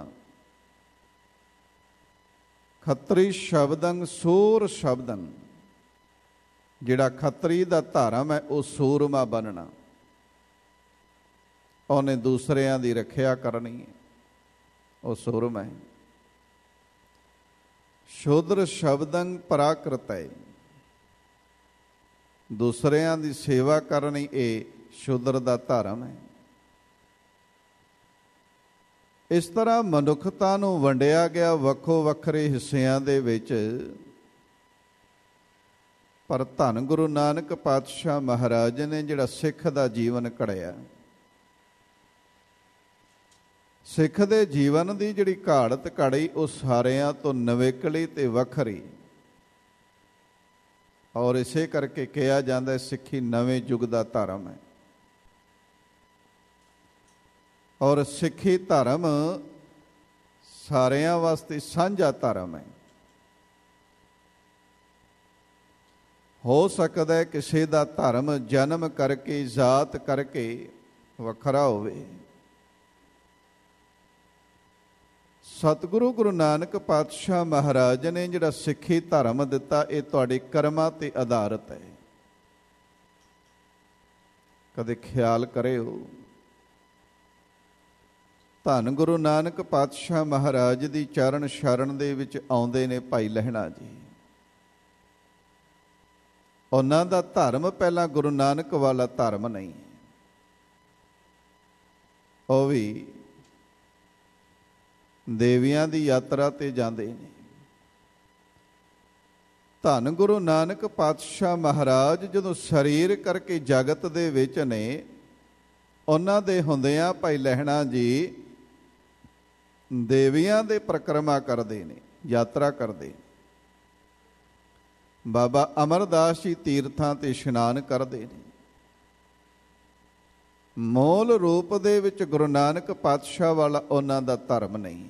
ਖੱਤਰੀ ਸ਼ਬਦੰ ਸੂਰ ਸ਼ਬਦੰ, ਜਿਹੜਾ ਖੱਤਰੀ ਦਾ ਧਰਮ ਹੈ ਉਹ ਸੂਰਮਾ ਬਣਨਾ। ਉਹਨੇ ਦੂਸਰਿਆਂ ਦੀ ਰੱਖਿਆ ਕਰਨੀ ਹੈ, ਉਹ ਸੂਰਮਾ ਹੈ। ਸ਼ੂਦਰ ਸ਼ਬਦੰ ਪਰਾਕ੍ਰਿਤ ਹੈ। ਦੂਸਰਿਆਂ ਦੀ ਸੇਵਾ ਕਰਨੀ, ਇਹ ਸ਼ੂਦਰ ਦਾ ਧਰਮ ਹੈ। ਇਸ ਤਰ੍ਹਾਂ ਮਨੁੱਖਤਾ ਨੂੰ ਵੰਡਿਆ ਗਿਆ ਵੱਖੋ ਵੱਖਰੇ ਹਿੱਸਿਆਂ ਦੇ ਵਿੱਚ। ਪਰ ਧੰਨ ਗੁਰੂ ਨਾਨਕ ਪਾਤਸ਼ਾਹ ਮਹਾਰਾਜ ਨੇ ਜਿਹੜਾ ਸਿੱਖ ਦਾ ਜੀਵਨ ਘੜਿਆ, ਸਿੱਖ ਦੇ ਜੀਵਨ ਦੀ ਜਿਹੜੀ ਘਾੜਤ ਘੜੀ, ਉਹ ਸਾਰਿਆਂ ਤੋਂ ਨਵੇਕਲੀ ਤੇ ਵੱਖਰੀ। ਔਰ ਇਸੇ ਕਰਕੇ ਕਿਹਾ ਜਾਂਦਾ ਸਿੱਖੀ ਨਵੇਂ ਯੁੱਗ ਦਾ ਧਰਮ ਹੈ। ਔਰ ਸਿੱਖੀ ਧਰਮ ਸਾਰਿਆਂ ਵਾਸਤੇ ਸਾਂਝਾ ਧਰਮ ਹੈ। ਹੋ ਸਕਦਾ ਕਿਸੇ ਦਾ ਧਰਮ ਜਨਮ ਕਰਕੇ, ਜ਼ਾਤ ਕਰਕੇ ਵੱਖਰਾ ਹੋਵੇ। ਸਤਿਗੁਰੂ ਗੁਰੂ ਨਾਨਕ ਪਾਤਸ਼ਾਹ ਮਹਾਰਾਜ ਨੇ ਜਿਹੜਾ ਸਿੱਖੀ ਧਰਮ ਦਿੱਤਾ, ਇਹ ਤੁਹਾਡੇ ਕਰਮਾਂ ਤੇ ਆਧਾਰਿਤ ਹੈ। ਕਦੇ ਖਿਆਲ ਕਰਿਓ, ਧੰਨ ਗੁਰੂ ਨਾਨਕ ਪਾਤਸ਼ਾਹ ਮਹਾਰਾਜ ਦੀ ਚਰਨ ਸ਼ਰਨ ਦੇ ਵਿੱਚ ਆਉਂਦੇ ਨੇ ਭਾਈ ਲਹਿਣਾ ਜੀ। ਉਹਨਾਂ ਦਾ ਧਰਮ ਪਹਿਲਾਂ ਗੁਰੂ ਨਾਨਕ ਵਾਲਾ ਧਰਮ ਨਹੀਂ, ਉਹ ਵੀ ਦੇਵੀਆਂ ਦੀ ਯਾਤਰਾ ਤੇ ਜਾਂਦੇ ਨੇ। ਧੰਨ ਗੁਰੂ ਨਾਨਕ ਪਾਤਸ਼ਾਹ ਮਹਾਰਾਜ ਜਦੋਂ ਸਰੀਰ ਕਰਕੇ ਜਗਤ ਦੇ ਵਿੱਚ ਨੇ, ਉਹਨਾਂ ਦੇ ਹੁੰਦਿਆਂ ਭਾਈ ਲਹਿਣਾ ਜੀ ਦੇਵੀਆਂ ਦੇ ਪਰਿਕਰਮਾ ਕਰਦੇ ਨੇ, ਯਾਤਰਾ ਕਰਦੇ। ਬਾਬਾ ਅਮਰਦਾਸ ਜੀ ਤੀਰਥਾਂ ਤੇ ਇਸ਼ਨਾਨ ਕਰਦੇ ਨੇ। ਮੂਲ ਰੂਪ ਦੇ ਵਿੱਚ ਗੁਰੂ ਨਾਨਕ ਪਾਤਸ਼ਾਹ ਵਾਲਾ ਉਹਨਾਂ ਦਾ ਧਰਮ ਨਹੀਂ।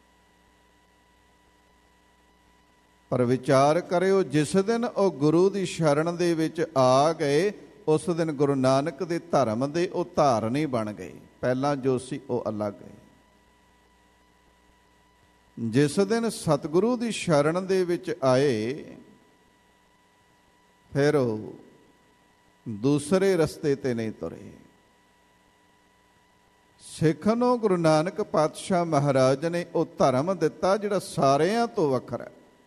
ਪਰ ਵਿਚਾਰ ਕਰਿਓ, ਜਿਸ ਦਿਨ ਉਹ ਗੁਰੂ ਦੀ ਸ਼ਰਨ ਦੇ ਵਿੱਚ ਆ ਗਏ, ਉਸ ਦਿਨ ਗੁਰੂ ਨਾਨਕ ਦੇ ਧਰਮ ਦੇ ਉਹ ਧਾਰਨੀ ਬਣ ਗਏ। ਪਹਿਲਾਂ ਜੋ ਸੀ ਉਹ ਅਲੱਗ ਹੈ। ਜਿਸ ਦਿਨ ਸਤਿਗੁਰੂ ਦੀ ਸ਼ਰਨ ਦੇ ਵਿੱਚ ਆਏ, ਫਿਰ ਉਹ ਦੂਸਰੇ ਰਸਤੇ ਤੇ ਨਹੀਂ ਤੁਰੇ। ਸਿੱਖ ਨੂੰ ਗੁਰੂ ਨਾਨਕ ਪਾਤਸ਼ਾਹ ਮਹਾਰਾਜ ਨੇ ਉਹ ਧਰਮ ਦਿੱਤਾ ਜਿਹੜਾ ਸਾਰਿਆਂ ਤੋਂ ਵੱਖਰਾ।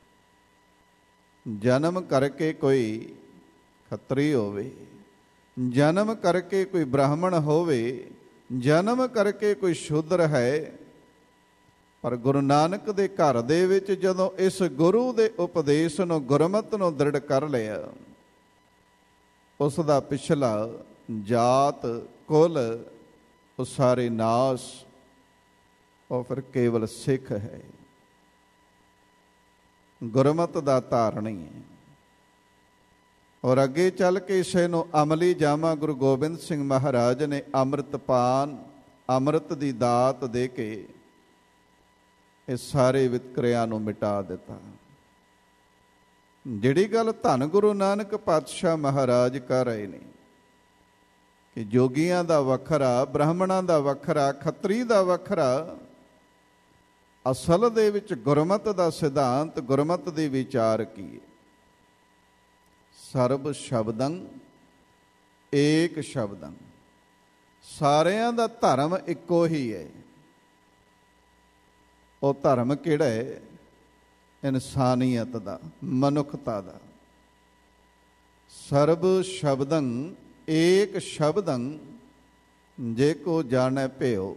ਜਨਮ ਕਰਕੇ ਕੋਈ ਖੱਤਰੀ ਹੋਵੇ, ਜਨਮ ਕਰਕੇ ਕੋਈ ਬ੍ਰਾਹਮਣ ਹੋਵੇ, ਜਨਮ ਕਰਕੇ ਕੋਈ ਸ਼ੂਦਰ ਹੈ, ਪਰ ਗੁਰੂ ਨਾਨਕ ਦੇ ਘਰ ਦੇ ਵਿੱਚ ਜਦੋਂ ਇਸ ਗੁਰੂ ਦੇ ਉਪਦੇਸ਼ ਨੂੰ, ਗੁਰਮਤਿ ਨੂੰ ਦ੍ਰਿੜ ਕਰ ਲਿਆ, ਉਸ ਦਾ ਪਿਛਲਾ ਜਾਤ ਕੁਲ ਉਹ ਸਾਰੇ ਨਾਸ, ਉਹ ਫਿਰ ਕੇਵਲ ਸਿੱਖ ਹੈ, ਗੁਰਮਤਿ ਦਾ ਧਾਰਨੀ ਹੈ। ਔਰ ਅੱਗੇ ਚੱਲ ਕੇ ਇਸੇ ਨੂੰ ਅਮਲੀ ਜਾਮਾ ਗੁਰੂ ਗੋਬਿੰਦ ਸਿੰਘ ਮਹਾਰਾਜ ਨੇ ਅੰਮ੍ਰਿਤਪਾਨ, ਅੰਮ੍ਰਿਤ ਦੀ ਦਾਤ ਦੇ ਕੇ ਇਹ ਸਾਰੇ ਵਿਤਕਰਿਆਂ ਨੂੰ ਮਿਟਾ ਦਿੱਤਾ। ਜਿਹੜੀ ਗੱਲ ਧੰਨ ਗੁਰੂ ਨਾਨਕ ਪਾਤਸ਼ਾਹ ਮਹਾਰਾਜ ਕਰ ਰਹੇ ਨੇ ਕਿ ਜੋਗੀਆਂ ਦਾ ਵੱਖਰਾ, ਬ੍ਰਾਹਮਣਾਂ ਦਾ ਵੱਖਰਾ, ਖੱਤਰੀ ਦਾ ਵੱਖਰਾ, ਅਸਲ ਦੇ ਵਿੱਚ ਗੁਰਮਤਿ ਦਾ ਸਿਧਾਂਤ, ਗੁਰਮਤਿ ਦੇ ਵਿਚਾਰ ਕੀ ਹੈ? ਸਰਬ ਸ਼ਬਦੰ ਏਕ ਸ਼ਬਦੰ, ਸਾਰਿਆਂ ਦਾ ਧਰਮ ਇੱਕੋ ਹੀ ਹੈ। ਉਹ ਧਰਮ ਕਿਹੜਾ ਹੈ? ਇਨਸਾਨੀਅਤ ਦਾ, ਮਨੁੱਖਤਾ ਦਾ। ਸਰਬ ਸ਼ਬਦੰ ਏਕ ਸ਼ਬਦੰ ਜੇ ਕੋ ਜਾਣੈ ਭਿਓ,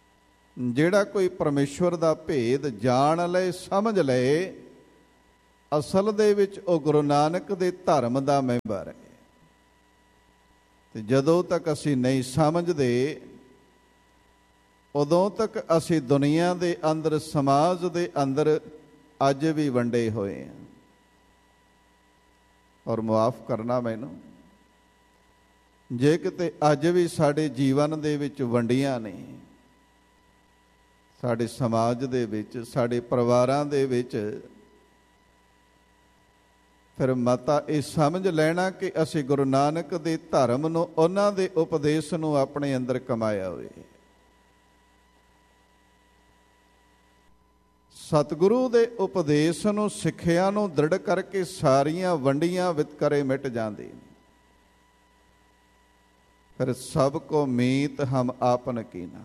ਜਿਹੜਾ ਕੋਈ ਪਰਮੇਸ਼ਵਰ ਦਾ ਭੇਦ ਜਾਣ ਲਏ, ਸਮਝ ਲਏ, ਅਸਲ ਦੇ ਵਿੱਚ ਉਹ ਗੁਰੂ ਨਾਨਕ ਦੇ ਧਰਮ ਦਾ ਮੈਂਬਰ ਹੈ। ਤੇ ਜਦੋਂ ਤੱਕ ਅਸੀਂ ਨਹੀਂ ਸਮਝਦੇ ਉਦੋਂ ਤੱਕ ਅਸੀਂ ਦੁਨੀਆ ਦੇ ਅੰਦਰ, ਸਮਾਜ ਦੇ ਅੰਦਰ ਅੱਜ ਵੀ ਵੰਡੇ ਹੋਏ ਹਾਂ। ਔਰ ਮੁਆਫ ਕਰਨਾ ਮੈਨੂੰ, ਜੇ ਕਿਤੇ ਅੱਜ ਵੀ ਸਾਡੇ ਜੀਵਨ ਦੇ ਵਿੱਚ ਵੰਡੀਆਂ ਨੇ, ਸਾਡੇ ਸਮਾਜ ਦੇ ਵਿੱਚ, ਸਾਡੇ ਪਰਿਵਾਰਾਂ ਦੇ ਵਿੱਚ, ਫਿਰ ਮਤਾ ਇਹ ਸਮਝ ਲੈਣਾ ਕਿ ਅਸੀਂ ਗੁਰੂ ਨਾਨਕ ਦੇ ਧਰਮ ਨੂੰ, ਉਹਨਾਂ ਦੇ ਉਪਦੇਸ਼ ਨੂੰ ਆਪਣੇ ਅੰਦਰ ਕਮਾਇਆ ਹੋਵੇ। ਸਤਿਗੁਰੂ ਦੇ ਉਪਦੇਸ਼ ਨੂੰ, ਸਿੱਖਿਆ ਨੂੰ ਦ੍ਰਿੜ ਕਰਕੇ ਸਾਰੀਆਂ ਵੰਡੀਆਂ ਵਿਤਕਰੇ ਮਿਟ ਜਾਂਦੇ ਨੇ। ਫਿਰ ਸਭ ਕੋ ਮੀਤ ਹਮ ਆਪਨ ਕੀਨਾ।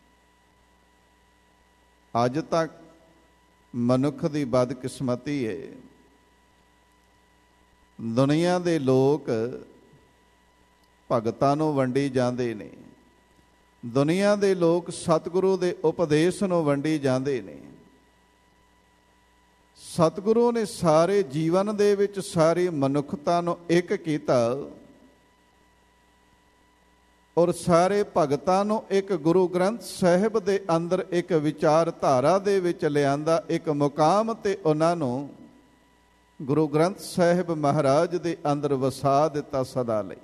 ਅੱਜ ਤੱਕ ਮਨੁੱਖ ਦੀ ਬਦਕਿਸਮਤੀ ਹੈ, ਦੁਨੀਆ ਦੇ ਲੋਕ ਭਗਤਾਂ ਨੂੰ ਵੰਡੀ ਜਾਂਦੇ ਨੇ, ਦੁਨੀਆ ਦੇ ਲੋਕ ਸਤਿਗੁਰੂ ਦੇ ਉਪਦੇਸ਼ ਨੂੰ ਵੰਡੀ ਜਾਂਦੇ ਨੇ। ਸਤਿਗੁਰੂ ਨੇ ਸਾਰੇ ਜੀਵਨ ਦੇ ਵਿੱਚ ਸਾਰੀ ਮਨੁੱਖਤਾ ਨੂੰ ਇੱਕ ਕੀਤਾ ਔਰ ਸਾਰੇ ਭਗਤਾਂ ਨੂੰ ਇੱਕ ਗੁਰੂ ਗ੍ਰੰਥ ਸਾਹਿਬ ਦੇ ਅੰਦਰ ਇੱਕ ਵਿਚਾਰਧਾਰਾ ਦੇ ਵਿੱਚ ਲਿਆਂਦਾ, ਇੱਕ ਮੁਕਾਮ ਤੇ ਉਹਨਾਂ ਨੂੰ ਗੁਰੂ ਗ੍ਰੰਥ ਸਾਹਿਬ ਮਹਾਰਾਜ ਦੇ ਅੰਦਰ ਵਸਾ ਦਿੱਤਾ ਸਦਾ ਲਈ।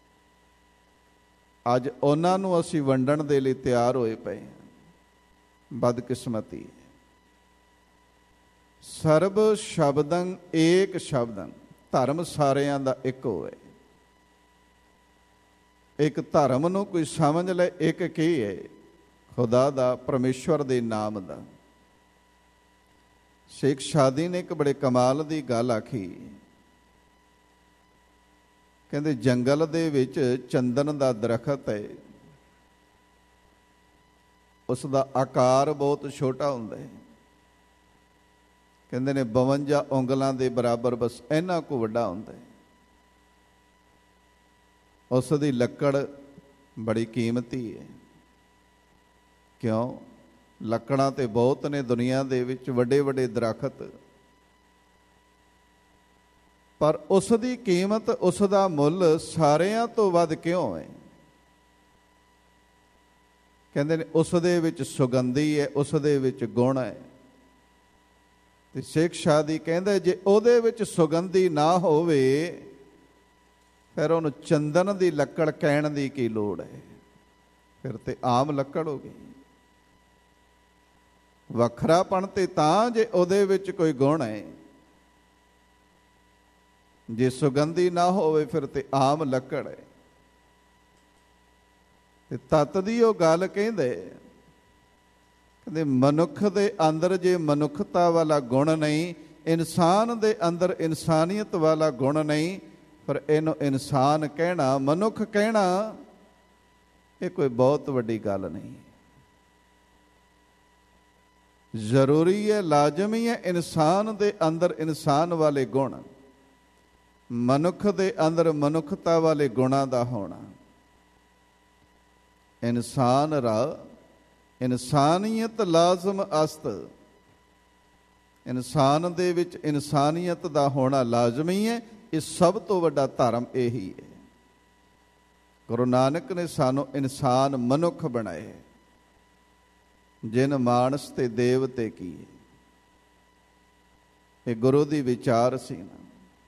ਅੱਜ ਉਹਨਾਂ ਨੂੰ ਅਸੀਂ ਵੰਡਣ ਦੇ ਲਈ ਤਿਆਰ ਹੋਏ ਪਏ ਹਾਂ। ਬਦਕਿਸਮਤੀ। ਸਰਬ ਸ਼ਬਦੰ ਏਕ ਸ਼ਬਦੰ। ਧਰਮ ਸਾਰਿਆਂ ਦਾ ਇੱਕੋ ਹੈ। ਇੱਕ ਧਰਮ ਨੂੰ ਕੋਈ ਸਮਝ ਲੈ, ਇੱਕ ਕੀ ਹੈ? ਖੁਦਾ ਦਾ, ਪਰਮੇਸ਼ਵਰ ਦੇ ਨਾਮ ਦਾ। ਸ਼ੇਖ ਸ਼ਾਦੀ ਨੇ ਇੱਕ ਬੜੇ ਕਮਾਲ ਦੀ ਗੱਲ ਆਖੀ। ਕਹਿੰਦੇ ਜੰਗਲ ਦੇ ਵਿੱਚ ਚੰਦਨ ਦਾ ਦਰਖਤ ਹੈ, ਉਸ ਦਾ ਆਕਾਰ ਬਹੁਤ ਛੋਟਾ ਹੁੰਦਾ ਹੈ। ਕਹਿੰਦੇ ਨੇ ਬਵੰਜਾ ਉਂਗਲਾਂ ਦੇ ਬਰਾਬਰ, ਬਸ ਇੰਨਾ ਕੁ ਵੱਡਾ ਹੁੰਦਾ ਹੈ। ਉਸ ਦੀ ਲੱਕੜ ਬੜੀ ਕੀਮਤੀ ਹੈ। ਕਿਉਂ? ਲੱਕੜਾਂ ਤੇ ਬਹੁਤ ਨੇ ਦੁਨੀਆ ਦੇ ਵਿੱਚ, ਵੱਡੇ ਵੱਡੇ ਦਰਖਤ, ਪਰ ਉਸ ਦੀ ਕੀਮਤ, ਉਸ ਦਾ ਮੁੱਲ ਸਾਰਿਆਂ ਤੋਂ ਵੱਧ ਕਿਉਂ ਹੈ? ਕਹਿੰਦੇ ਨੇ ਉਸ ਦੇ ਵਿੱਚ ਸੁਗੰਧੀ ਹੈ, ਉਸ ਦੇ ਵਿੱਚ ਗੁਣ ਹੈ। ਤੇ ਸ਼ੇਖ ਸ਼ਾਦੀ ਕਹਿੰਦਾ ਜੇ ਉਹਦੇ ਵਿੱਚ ਸੁਗੰਧੀ ਨਾ ਹੋਵੇ ਫਿਰ ਉਹਨੂੰ ਚੰਦਨ ਦੀ ਲੱਕੜ ਕਹਿਣ ਦੀ ਕੀ ਲੋੜ ਹੈ? ਫਿਰ ਤੇ ਆਮ ਲੱਕੜ ਹੋ ਗਈ। ਵੱਖਰਾਪਣ ਤੇ ਤਾਂ ਜੇ ਉਹਦੇ ਵਿੱਚ ਕੋਈ ਗੁਣ ਹੈ, ਜੇ ਸੁਗੰਧੀ ਨਾ ਹੋਵੇ ਫਿਰ ਤੇ ਆਮ ਲੱਕੜ ਹੈ। ਤੇ ਤਤ ਦੀ ਉਹ ਗੱਲ ਕਹਿੰਦੇ ਕਹਿੰਦੇ ਮਨੁੱਖ ਦੇ ਅੰਦਰ ਜੇ ਮਨੁੱਖਤਾ ਵਾਲਾ ਗੁਣ ਨਹੀਂ, ਇਨਸਾਨ ਦੇ ਅੰਦਰ ਇਨਸਾਨੀਅਤ ਵਾਲਾ ਗੁਣ ਨਹੀਂ, ਪਰ ਇਹਨੂੰ ਇਨਸਾਨ ਕਹਿਣਾ, ਮਨੁੱਖ ਕਹਿਣਾ, ਇਹ ਕੋਈ ਬਹੁਤ ਵੱਡੀ ਗੱਲ ਨਹੀਂ। ਜ਼ਰੂਰੀ ਹੈ, ਲਾਜ਼ਮੀ ਹੈ ਇਨਸਾਨ ਦੇ ਅੰਦਰ ਇਨਸਾਨ ਵਾਲੇ ਗੁਣ, ਮਨੁੱਖ ਦੇ ਅੰਦਰ ਮਨੁੱਖਤਾ ਵਾਲੇ ਗੁਣਾਂ ਦਾ ਹੋਣਾ। ਇਨਸਾਨ ਰਾ ਇਨਸਾਨੀਅਤ ਲਾਜ਼ਮ ਅਸਤ। ਇਨਸਾਨ ਦੇ ਵਿੱਚ ਇਨਸਾਨੀਅਤ ਦਾ ਹੋਣਾ ਲਾਜ਼ਮੀ ਹੈ। ਇਹ ਸਭ ਤੋਂ ਵੱਡਾ ਧਰਮ ਇਹੀ ਹੈ। ਗੁਰੂ ਨਾਨਕ ਨੇ ਸਾਨੂੰ ਇਨਸਾਨ ਮਨੁੱਖ ਬਣਾਏ। ਜਿਨ ਮਾਨਸ ਤੇ ਦੇਵਤੇ ਕੀਏ। ਇਹ ਗੁਰੂ ਦੀ ਵਿਚਾਰ ਸੀ ਨਾ।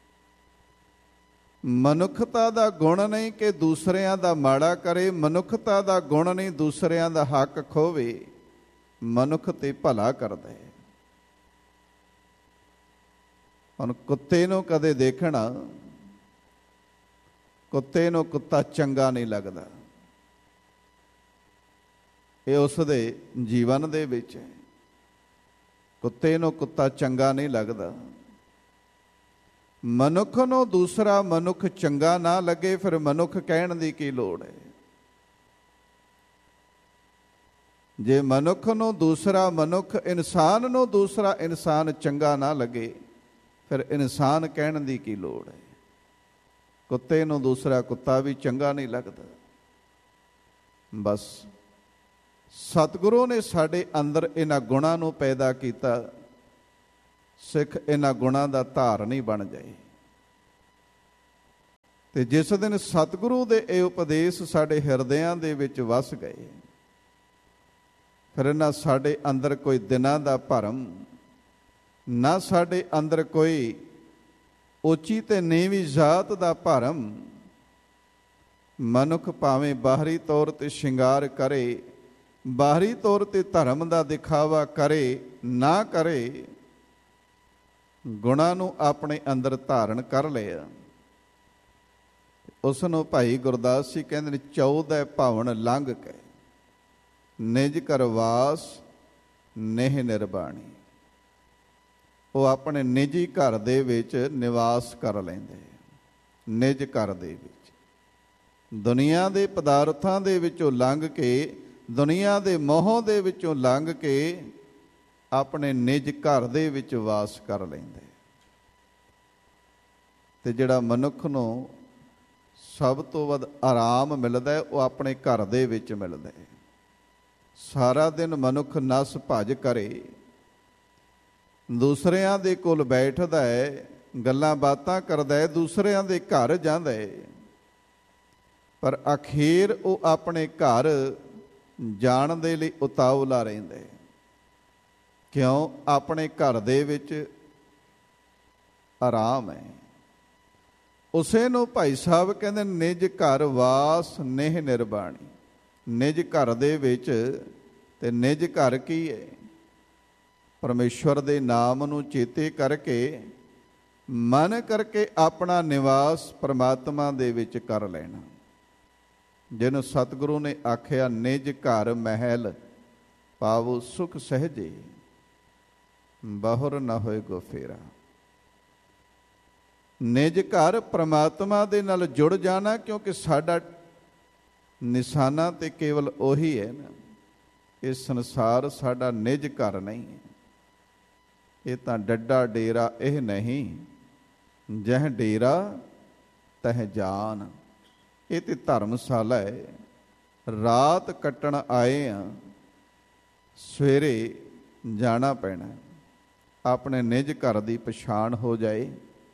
ਮਨੁੱਖਤਾ ਦਾ ਗੁਣ ਨਹੀਂ ਕਿ ਦੂਸਰਿਆਂ ਦਾ ਮਾੜਾ ਕਰੇ, ਮਨੁੱਖਤਾ ਦਾ ਗੁਣ ਨਹੀਂ ਦੂਸਰਿਆਂ ਦਾ ਹੱਕ ਖੋਵੇ, ਮਨੁੱਖ ਤੇ ਭਲਾ ਕਰਦਾ ਹੈ। ਹੁਣ ਕੁੱਤੇ ਨੂੰ ਕਦੇ ਦੇਖਣਾ, ਕੁੱਤੇ ਨੂੰ ਕੁੱਤਾ ਚੰਗਾ ਨਹੀਂ ਲੱਗਦਾ। ਇਹ ਉਸ ਦੇ ਜੀਵਨ ਦੇ ਵਿੱਚ ਹੈ। ਕੁੱਤੇ ਨੂੰ ਕੁੱਤਾ ਚੰਗਾ ਨਹੀਂ ਲੱਗਦਾ। ਮਨੁੱਖ ਨੂੰ ਦੂਸਰਾ ਮਨੁੱਖ ਚੰਗਾ ਨਾ ਲੱਗੇ, ਫਿਰ ਮਨੁੱਖ ਕਹਿਣ ਦੀ ਕੀ ਲੋੜ ਹੈ? ਜੇ ਮਨੁੱਖ ਨੂੰ ਦੂਸਰਾ ਮਨੁੱਖ, ਇਨਸਾਨ ਨੂੰ ਦੂਸਰਾ ਇਨਸਾਨ ਚੰਗਾ ਨਾ ਲੱਗੇ, ਫਿਰ ਇਨਸਾਨ ਕਹਿਣ ਦੀ ਕੀ ਲੋੜ ਹੈ? ਕੁੱਤੇ ਨੂੰ ਦੂਸਰਾ ਕੁੱਤਾ ਵੀ ਚੰਗਾ ਨਹੀਂ ਲੱਗਦਾ। ਬਸ ਸਤਿਗੁਰੂ ਨੇ ਸਾਡੇ ਅੰਦਰ ਇਹਨਾਂ ਗੁਣਾਂ ਨੂੰ ਪੈਦਾ ਕੀਤਾ। ਸਿੱਖ ਇਹਨਾਂ ਗੁਣਾਂ ਦਾ ਧਾਰਨੀ ਬਣ ਜਾਏ। ਤੇ ਜਿਸ ਦਿਨ ਸਤਿਗੁਰੂ ਦੇ ਇਹ ਉਪਦੇਸ਼ ਸਾਡੇ ਹਿਰਦਿਆਂ ਦੇ ਵਿੱਚ ਵਸ ਗਏ, ਫਿਰ ਇਹਨਾਂ ਸਾਡੇ ਅੰਦਰ ਕੋਈ ਦਿਨਾਂ ਦਾ ਭਰਮ, ਨਾ ਸਾਡੇ ਅੰਦਰ ਕੋਈ ਉੱਚੀ ਤੇ ਨੀਵੀਂ ਜ਼ਾਤ ਦਾ ਭਰਮ। ਮਨੁੱਖ ਭਾਵੇਂ ਬਾਹਰੀ ਤੌਰ ਤੇ ਸ਼ਿੰਗਾਰ ਕਰੇ, ਬਾਹਰੀ ਤੌਰ ਤੇ ਧਰਮ ਦਾ ਦਿਖਾਵਾ ਕਰੇ ਨਾ ਕਰੇ, ਗੁਣਾਂ ਨੂੰ ਆਪਣੇ ਅੰਦਰ ਧਾਰਨ ਕਰ ਲਿਆ, ਉਸ ਨੂੰ ਭਾਈ ਗੁਰਦਾਸ ਜੀ ਕਹਿੰਦੇ ਨੇ ਚੌਦਹ ਭਵਨ ਲੰਘ ਕੇ ਨਿਜ ਘਰ ਵਾਸ ਨੇਹ ਨਿਰਬਾਣੀ। ਉਹ ਆਪਣੇ ਨਿੱਜੀ ਘਰ ਦੇ ਵਿੱਚ ਨਿਵਾਸ ਕਰ ਲੈਂਦੇ, ਨਿਜ ਘਰ ਦੇ ਵਿੱਚ, ਦੁਨੀਆ ਦੇ ਪਦਾਰਥਾਂ ਦੇ ਵਿੱਚੋਂ ਲੰਘ ਕੇ, ਦੁਨੀਆ ਦੇ ਮੋਹ ਦੇ ਵਿੱਚੋਂ ਲੰਘ ਕੇ ਆਪਣੇ ਨਿਜ ਘਰ ਦੇ ਵਿੱਚ ਵਾਸ ਕਰ ਲੈਂਦੇ। ਤੇ ਜਿਹੜਾ ਮਨੁੱਖ ਨੂੰ ਸਭ ਤੋਂ ਵੱਧ ਆਰਾਮ ਮਿਲਦਾ ਹੈ, ਉਹ ਆਪਣੇ ਘਰ ਦੇ ਵਿੱਚ ਮਿਲਦਾ ਹੈ। ਸਾਰਾ ਦਿਨ ਮਨੁੱਖ ਨਸ ਭੱਜ ਕਰੇ, ਦੂਸਰਿਆਂ ਦੇ ਕੋਲ ਬੈਠਦਾ ਹੈ, ਗੱਲਾਂ ਬਾਤਾਂ ਕਰਦਾ ਹੈ, ਦੂਸਰਿਆਂ ਦੇ ਘਰ ਜਾਂਦਾ ਹੈ, ਪਰ ਅਖੀਰ ਉਹ ਆਪਣੇ ਘਰ ਜਾਣ ਦੇ ਲਈ ਉਤਾਵਲਾ ਰਹਿੰਦਾ ਹੈ। ਕਿਉਂ? ਆਪਣੇ ਘਰ ਦੇ ਵਿੱਚ ਆਰਾਮ ਹੈ। ਉਸੇ ਨੂੰ ਭਾਈ ਸਾਹਿਬ ਕਹਿੰਦੇ ਨਿਜ ਘਰ ਵਾਸ ਨੇਹ ਨਿਰਬਾਣੀ। ਨਿਜ ਘਰ ਦੇ ਵਿੱਚ, ਤੇ ਨਿਜ ਘਰ ਕੀ ਹੈ? ਪਰਮੇਸ਼ਵਰ ਦੇ ਨਾਮ ਨੂੰ ਚੇਤੇ ਕਰਕੇ, ਮਨ ਕਰਕੇ ਆਪਣਾ ਨਿਵਾਸ ਪਰਮਾਤਮਾ ਦੇ ਵਿੱਚ ਕਰ ਲੈਣਾ। ਜਿਹਨੂੰ ਸਤਿਗੁਰੂ ਨੇ ਆਖਿਆ ਨਿਜ ਘਰ ਮਹਿਲ ਪਾਵੋ ਸੁਖ ਸਹਿਜੇ, ਬਹੁਰ ਨਾ ਹੋਏ ਗੋ ਫੇਰਾ। ਨਿਜ ਘਰ ਪ੍ਰਮਾਤਮਾ ਦੇ ਨਾਲ ਜੁੜ ਜਾਣਾ, ਕਿਉਂਕਿ ਸਾਡਾ ਨਿਸ਼ਾਨਾ ਤੇ ਕੇਵਲ ਉਹੀ ਹੈ ਨਾ। ਇਹ ਸੰਸਾਰ ਸਾਡਾ ਨਿਜ ਘਰ ਨਹੀਂ ਹੈ। ਇਹ ਤਾਂ ਡੱਡਾ ਡੇਰਾ ਇਹ ਨਹੀਂ, ਜਹ ਡੇਰਾ ਤਹ ਜਾਨ। ਇਹ ਤੇ ਧਰਮਸ਼ਾਲਾ ਹੈ, ਰਾਤ ਕੱਟਣ ਆਏ ਆ, ਸਵੇਰੇ ਜਾਣਾ ਪੈਣਾ। ਆਪਣੇ ਨਿਜ ਘਰ ਦੀ ਪਛਾਣ ਹੋ ਜਾਏ,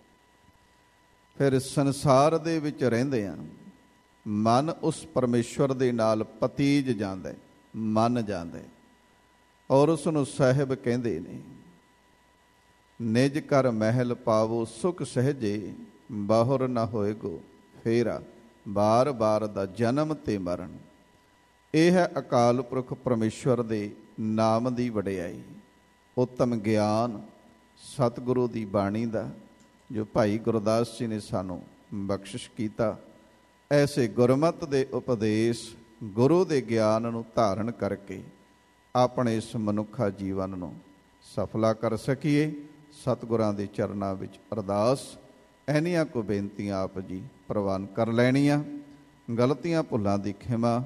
ਫਿਰ ਸੰਸਾਰ ਦੇ ਵਿੱਚ ਰਹਿੰਦੇ ਆ, ਮਨ ਉਸ ਪਰਮੇਸ਼ਵਰ ਦੇ ਨਾਲ ਪਤੀਜ ਜਾਂਦਾ, ਮੰਨ ਜਾਂਦਾ, ਔਰ ਉਸ ਨੂੰ ਸਾਹਿਬ ਕਹਿੰਦੇ ਨੇ ਨਿਜ ਘਰ ਮਹਿਲ ਪਾਵੋ ਸੁਖ ਸਹਿਜੇ, ਬਾਹੁਰ ਨਾ ਹੋਏਗੋ ਫੇਰਾ। ਬਾਰ ਬਾਰ ਦਾ ਜਨਮ ਤੇ ਮਰਨ। ਇਹ ਹੈ ਅਕਾਲ ਪੁਰਖ ਪਰਮੇਸ਼ਵਰ ਦੇ ਨਾਮ ਦੀ ਵਡਿਆਈ, ਉੱਤਮ ਗਿਆਨ ਸਤਿਗੁਰੂ ਦੀ ਬਾਣੀ ਦਾ, ਜੋ ਭਾਈ ਗੁਰਦਾਸ ਜੀ ਨੇ ਸਾਨੂੰ ਬਖਸ਼ਿਸ਼ ਕੀਤਾ। ਐਸੇ ਗੁਰਮਤਿ ਦੇ ਉਪਦੇਸ਼, ਗੁਰੂ ਦੇ ਗਿਆਨ ਨੂੰ ਧਾਰਨ ਕਰਕੇ ਆਪਣੇ ਇਸ ਮਨੁੱਖਾ ਜੀਵਨ ਨੂੰ ਸਫਲਾ ਕਰ ਸਕੀਏ। ਸਤਿਗੁਰਾਂ ਦੇ ਚਰਨਾਂ ਵਿੱਚ ਅਰਦਾਸ, ਐਨੀਆਂ ਕੋ ਬੇਨਤੀਆਂ ਆਪ ਜੀ ਪ੍ਰਵਾਨ ਕਰ ਲੈਣੀਆਂ। ਗਲਤੀਆਂ ਭੁੱਲਾਂ ਦੀ ਖਿਮਾ,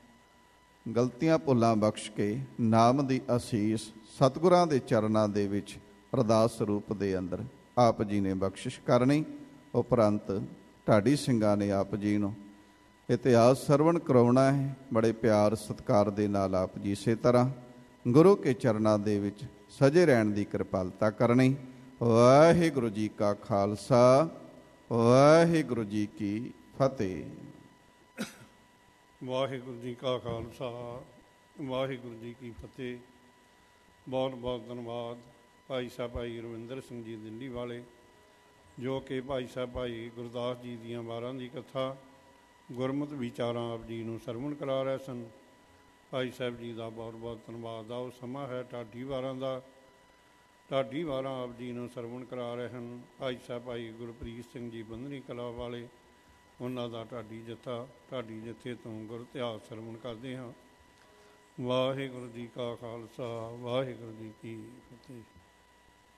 ਗਲਤੀਆਂ ਭੁੱਲਾਂ ਬਖਸ਼ ਕੇ ਨਾਮ ਦੀ ਅਸੀਸ ਸਤਿਗੁਰਾਂ ਦੇ ਚਰਨਾਂ ਦੇ ਵਿੱਚ ਅਰਦਾਸ ਰੂਪ ਦੇ ਅੰਦਰ ਆਪ ਜੀ ਨੇ ਬਖਸ਼ਿਸ਼ ਕਰਨੀ। ਉਪਰੰਤ ਢਾਡੀ ਸਿੰਘਾਂ ਨੇ ਆਪ ਜੀ ਨੂੰ ਇਤਿਹਾਸ ਸਰਵਣ ਕਰਾਉਣਾ ਹੈ। ਬੜੇ ਪਿਆਰ ਸਤਿਕਾਰ ਦੇ ਨਾਲ ਆਪ ਜੀ ਇਸੇ ਤਰ੍ਹਾਂ ਗੁਰੂ ਕੇ ਚਰਨਾਂ ਦੇ ਵਿੱਚ ਸਜੇ ਰਹਿਣ ਦੀ ਕਿਰਪਾਲਤਾ ਕਰਨੀ। ਵਾਹਿਗੁਰੂ ਜੀ ਕਾ ਖਾਲਸਾ, ਵਾਹਿਗੁਰੂ ਜੀ ਕੀ ਫਤਿਹ। ਵਾਹਿਗੁਰੂ ਜੀ ਕਾ ਖਾਲਸਾ, ਵਾਹਿਗੁਰੂ ਜੀ ਕੀ ਫਤਿਹ। ਬਹੁਤ ਬਹੁਤ ਧੰਨਵਾਦ ਭਾਈ ਸਾਹਿਬ ਭਾਈ ਰਵਿੰਦਰ ਸਿੰਘ ਜੀ ਦਿੱਲੀ ਵਾਲੇ, ਜੋ ਕਿ ਭਾਈ ਸਾਹਿਬ ਭਾਈ ਗੁਰਦਾਸ ਜੀ ਦੀਆਂ ਵਾਰਾਂ ਦੀ ਕਥਾ, ਗੁਰਮਤਿ ਵਿਚਾਰਾਂ ਆਪ ਜੀ ਨੂੰ ਸਰਵਣ ਕਰਾ ਰਹੇ ਸਨ। ਭਾਈ ਸਾਹਿਬ ਜੀ ਦਾ ਬਹੁਤ ਬਹੁਤ ਧੰਨਵਾਦ ਦਾ। ਉਹ ਸਮਾਂ ਹੈ ਢਾਡੀ ਵਾਰਾਂ ਦਾ। ਢਾਡੀ ਵਾਰਾਂ ਆਪ ਜੀ ਨੂੰ ਸਰਵਣ ਕਰਾ ਰਹੇ ਹਨ ਭਾਈ ਸਾਹਿਬ ਭਾਈ ਗੁਰਪ੍ਰੀਤ ਸਿੰਘ ਜੀ ਬੰਧਨੀ ਕਲਾ ਵਾਲੇ। ਉਹਨਾਂ ਦਾ ਢਾਡੀ ਜੱਥਾ, ਢਾਡੀ ਜੱਥੇ ਤੋਂ ਗੁਰ ਇਤਿਹਾਸ ਸਰਵਣ ਕਰਦੇ ਹਾਂ। ਵਾਹਿਗੁਰੂ ਜੀ ਕਾ ਖਾਲਸਾ, ਵਾਹਿਗੁਰੂ ਜੀ ਕੀ ਫਤਿਹ।